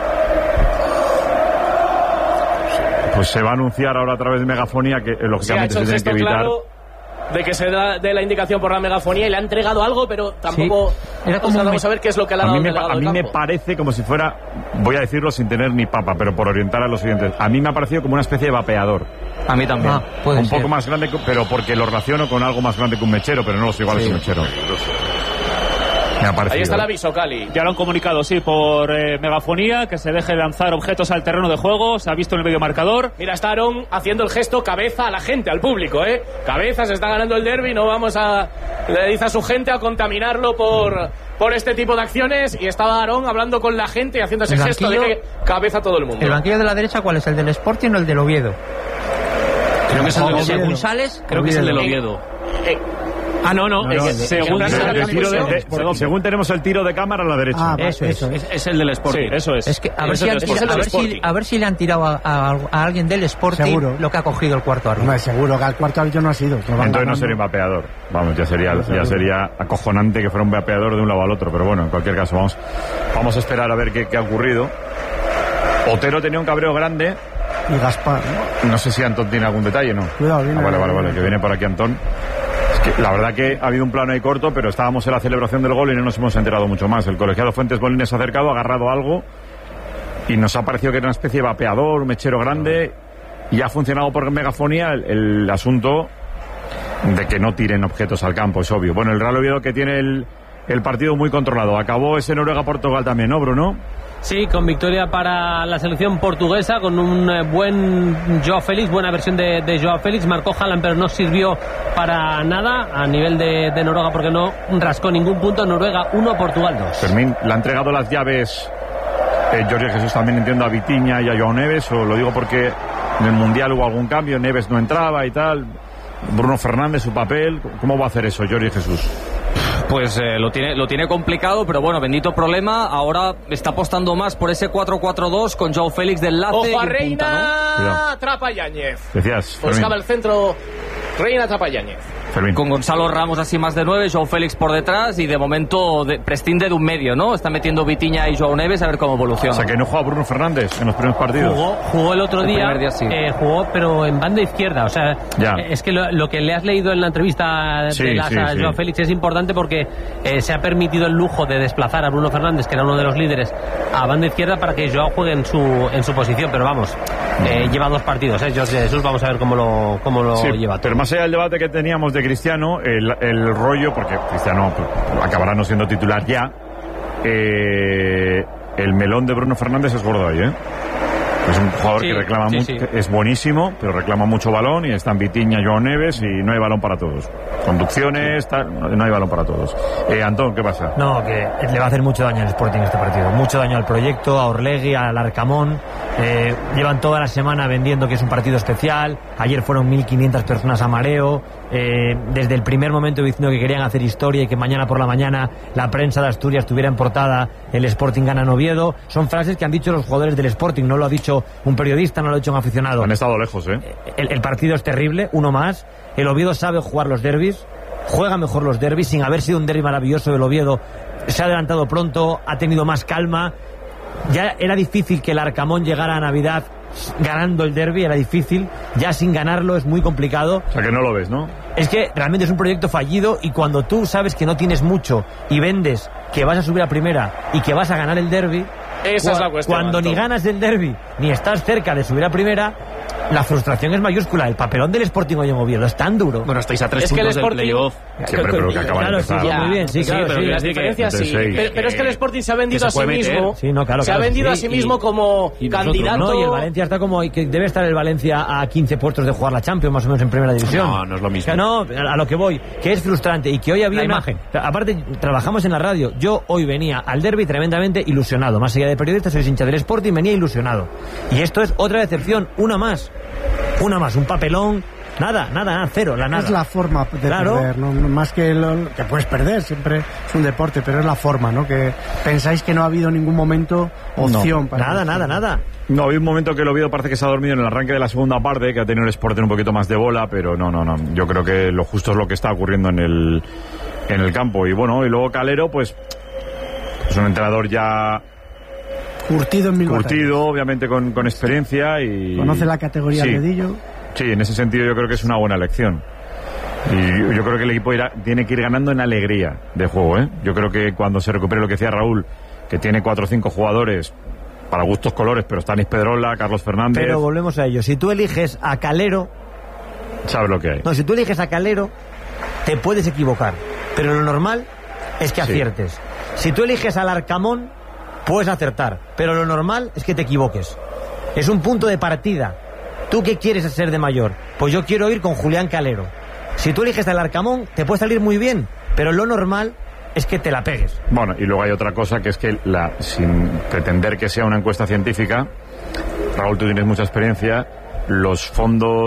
Pues se va a anunciar ahora a través de megafonía que lógicamente se tiene que evitar. Claro de que se da de la indicación por la megafonía y le ha entregado algo, pero tampoco vamos a ver qué es lo que le ha dado a mí me parece como si fuera, voy a decirlo sin tener ni papa, pero por orientar a los oyentes, a mí me ha parecido como una especie de vapeador. A mí también. Un poco más grande, pero porque lo relaciono con algo más grande que un mechero, pero no lo sé, igual es un mechero. Ahí está el aviso, Cali. Ya lo han comunicado, por megafonía, que se deje lanzar objetos al terreno de juego. Se ha visto en el videomarcador. Mira, está Aarón haciendo el gesto cabeza a la gente, al público, Cabeza, se está ganando el derbi, no vamos le dice a su gente a contaminarlo por este tipo de acciones. Y estaba Aarón hablando con la gente y haciendo ese gesto de que cabeza a todo el mundo. ¿El banquillo de la derecha cuál es? ¿El del Sporting o el del Oviedo? Creo que es el del Oviedo. Según Sales, creo que es el del Oviedo. Según tenemos el tiro de cámara a la derecha. Eso es el del Sporting. Sí, eso es. Es que a ver si le han tirado a alguien del Sporting seguro lo que ha cogido el cuarto árbitro. No, seguro que al cuarto árbitro no ha sido. Entonces no sería un vapeador. Vamos, ya sería acojonante que fuera un vapeador de un lado al otro. Pero bueno, en cualquier caso, vamos a esperar a ver qué ha ocurrido. Otero tenía un cabreo grande. Y Gaspar. No sé si Antón tiene algún detalle, ¿no? Cuidado, viene. Vale, que viene por aquí Antón. Es que la verdad que ha habido un plano ahí corto, pero estábamos en la celebración del gol y no nos hemos enterado mucho más. El colegiado Fuentes Bolines se ha acercado, ha agarrado algo y nos ha parecido que era una especie de vapeador, un mechero grande, y ha funcionado por megafonía el asunto de que no tiren objetos al campo, es obvio. Bueno, el Real Oviedo que tiene el partido muy controlado. Acabó ese Noruega-Portugal también, ¿no, Bruno? Sí, con victoria para la selección portuguesa, con un buen Joao Félix, buena versión de Joao Félix. Marcó Haaland, pero no sirvió para nada a nivel de Noruega, porque no rascó ningún punto. Noruega 1, Portugal 2. Fermín, ¿le ha entregado las llaves Jorge Jesús también, entiendo, a Vitinha y a Joao Neves? ¿O lo digo porque en el Mundial hubo algún cambio, Neves no entraba y tal? Bruno Fernández, su papel, ¿cómo va a hacer eso Jorge Jesús? Pues lo tiene complicado, pero bueno, bendito problema. Ahora está apostando más por ese 4-4-2 con Joao Félix del enlace. Ojo a y Reina, punta, ¿no? Trapa Yáñez. Decías, buscaba el centro, Reina Trapa Yáñez. Fermín. Con Gonzalo Ramos así más de 9, Joao Félix por detrás y de momento prescinde de un medio, ¿no? Está metiendo Vitinha y Joao Neves a ver cómo evoluciona. O sea, que no juega Bruno Fernández en los primeros partidos. Jugó el otro día, primer día sí. Jugó pero en banda izquierda. O sea, es que lo que le has leído en la entrevista a Joao Félix es importante porque se ha permitido el lujo de desplazar a Bruno Fernández, que era uno de los líderes, a banda izquierda para que Joao juegue en su posición. Pero vamos, lleva 2 partidos, Jorge Jesús, vamos a ver cómo lo lleva todo. Pero más allá del debate que teníamos de Cristiano, el rollo, porque Cristiano acabará no siendo titular ya, el melón de Bruno Fernández es gordo ahí, Es un jugador que reclama mucho, es buenísimo, pero reclama mucho balón y están Vitinha, Joao Neves y no hay balón para todos. Conducciones, no hay balón para todos. Antón, ¿qué pasa? No, que le va a hacer mucho daño al Sporting este partido. Mucho daño al proyecto, a Orlegui, al Arcamón. Llevan toda la semana vendiendo que es un partido especial. Ayer fueron 1.500 personas a mareo. Desde el primer momento diciendo que querían hacer historia y que mañana por la mañana la prensa de Asturias tuviera en portada el Sporting gana en Oviedo. Son frases que han dicho los jugadores del Sporting, no lo ha dicho un periodista, no lo ha dicho un aficionado. Han estado lejos, El partido es terrible, uno más. El Oviedo sabe jugar los derbis, juega mejor los derbis, sin haber sido un derbi maravilloso del Oviedo. Se ha adelantado pronto, ha tenido más calma. Ya era difícil que el Arcamón llegara a Navidad ganando el derbi, era difícil. Ya sin ganarlo es muy complicado. O sea que no lo ves, ¿no? Es que realmente es un proyecto fallido y cuando tú sabes que no tienes mucho y vendes que vas a subir a primera y que vas a ganar el derbi, esa es la cuestión. Cuando ni ganas el derbi ni estás cerca de subir a primera, la frustración es mayúscula. El papelón del Sporting hoy en Oviedo es tan duro. Bueno, estáis a 3 puntos del playoff. Siempre, pero que acaba de empezar. Muy bien, las diferencias sí. Pero es que el Sporting se ha vendido a sí mismo. Se ha vendido a sí mismo como candidato. No, y el Valencia está como que debe estar el Valencia a 15 puestos de jugar la Champions, más o menos en primera división. No es lo mismo. O sea, no, a lo que voy, que es frustrante y que hoy había la imagen. Aparte, trabajamos en la radio. Yo hoy venía al derbi tremendamente ilusionado. Más allá de periodista, soy hincha del Sporting, venía ilusionado. Y esto es otra decepción, una más, un papelón, nada, cero, la nada. Es la forma de perder, ¿no? Más que que puedes perder, siempre es un deporte, pero es la forma, ¿no? Que pensáis que no ha habido en ningún momento opción para nada. No, había un momento que el Oviedo parece que se ha dormido en el arranque de la segunda parte, que ha tenido el Sporting un poquito más de bola, pero no. Yo creo que lo justo es lo que está ocurriendo en el campo. Y bueno, y luego Calero, pues es un entrenador ya curtido en mil batallas. Obviamente con experiencia y conoce la categoría al dedillo. Sí, en ese sentido yo creo que es una buena elección. Y yo creo que el equipo tiene que ir ganando en alegría de juego, Yo creo que cuando se recupere lo que decía Raúl, que tiene 4 o 5 jugadores para gustos colores, pero Stanis Pedrola, Carlos Fernández. Pero volvemos a ello. Si tú eliges a Calero, sabes lo que hay. No, si tú eliges a Calero, te puedes equivocar. Pero lo normal es que aciertes. Si tú eliges al Arcamón, puedes acertar, pero lo normal es que te equivoques. Es un punto de partida. ¿Tú qué quieres ser de mayor? Pues yo quiero ir con Julián Calero. Si tú eliges al Arcamón, te puede salir muy bien, pero lo normal es que te la pegues. Bueno, y luego hay otra cosa que es que sin pretender que sea una encuesta científica, Raúl, tú tienes mucha experiencia, los fondos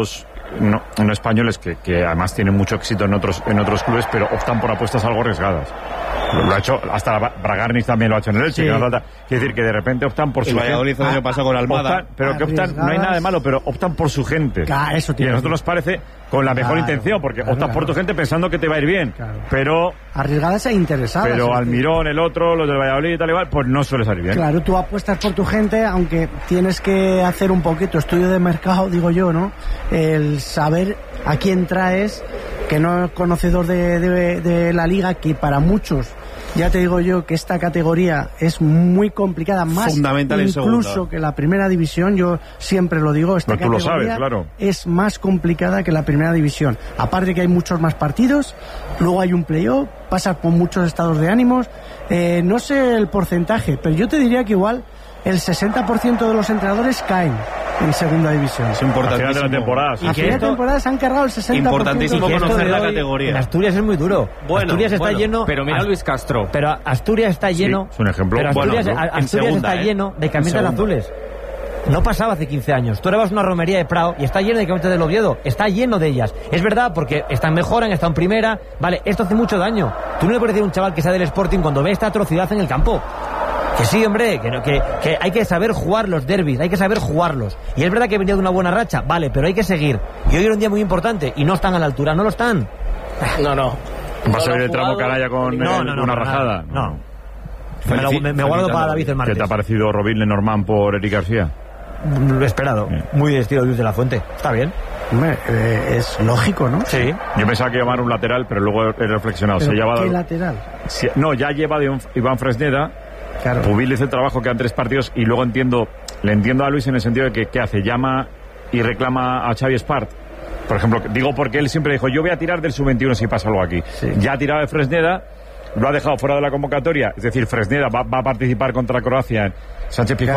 no españoles que además tienen mucho éxito en otros clubes, pero optan por apuestas algo arriesgadas. Lo ha hecho, hasta Bragarnis también lo ha hecho en el Elche, que no falta. Quiere decir que de repente optan por su gente. Valladolid el año pasado con Almada. Pero que optan, no hay nada de malo, pero optan por su gente. Eso y a nosotros nos parece con la mejor intención, porque optas por tu gente pensando que te va a ir bien. Pero arriesgadas e interesadas. Pero Almirón, el otro, los del Valladolid y tal igual, pues no suele salir bien. Claro, tú apuestas por tu gente, aunque tienes que hacer un poquito estudio de mercado, digo yo, ¿no? El saber a quién traes, que no es conocedor de la liga, que para muchos, ya te digo yo que esta categoría es muy complicada, más fundamental incluso que la primera división. Yo siempre lo digo, esta categoría lo sabes, claro, es más complicada que la primera división. Aparte que hay muchos más partidos, luego hay un playoff, pasas por muchos estados de ánimos. No sé el porcentaje, pero yo te diría que igual el 60% de los entrenadores caen en segunda división. Es importantísimo. A final de la temporada. A final de temporada se han cargado el 60%. Importantísimo conocer la categoría. En Asturias es muy duro. Bueno, Asturias está lleno. Pero mira Luis Castro. Pero Asturias está lleno. Sí, es un ejemplo. Pero Asturias, Asturias está lleno de camisetas azules. No pasaba hace 15 años. Tú eras una romería de Prado y está lleno de camisetas del Oviedo. Está lleno de ellas. Es verdad, porque están mejor, han estado en primera. Vale, esto hace mucho daño. Tú no le puedes decir a un chaval que sea del Sporting cuando ve esta atrocidad en el campo. Que sí, hombre, que hay que saber jugar los derbis, hay que saber jugarlos. Y es verdad que venía de una buena racha, vale, pero hay que seguir. Y hoy era un día muy importante y no están a la altura, no lo están. No. ¿Va a salir el tramo canalla con una rajada? No. Me guardo para David el martes. ¿Qué te ha parecido Robin Lenormand por Eric García? Lo esperado. Muy de estilo Luis de la Fuente. Está bien. Hombre, es lógico, ¿no? Sí. Yo pensaba que iba a llamar un lateral, pero luego he reflexionado. ¿Qué lateral? Ya lleva de Iván Fresneda. Claro. Pubil hizo el trabajo, quedan 3 partidos y luego le entiendo a Luis en el sentido de que ¿qué hace? Llama y reclama a Xavi Espart. Por ejemplo, digo porque él siempre dijo, yo voy a tirar del sub-21 si pasa algo aquí. Sí. Ya ha tirado de Fresneda, lo ha dejado fuera de la convocatoria, es decir, Fresneda va a participar contra Croacia en Sánchez Pizjuán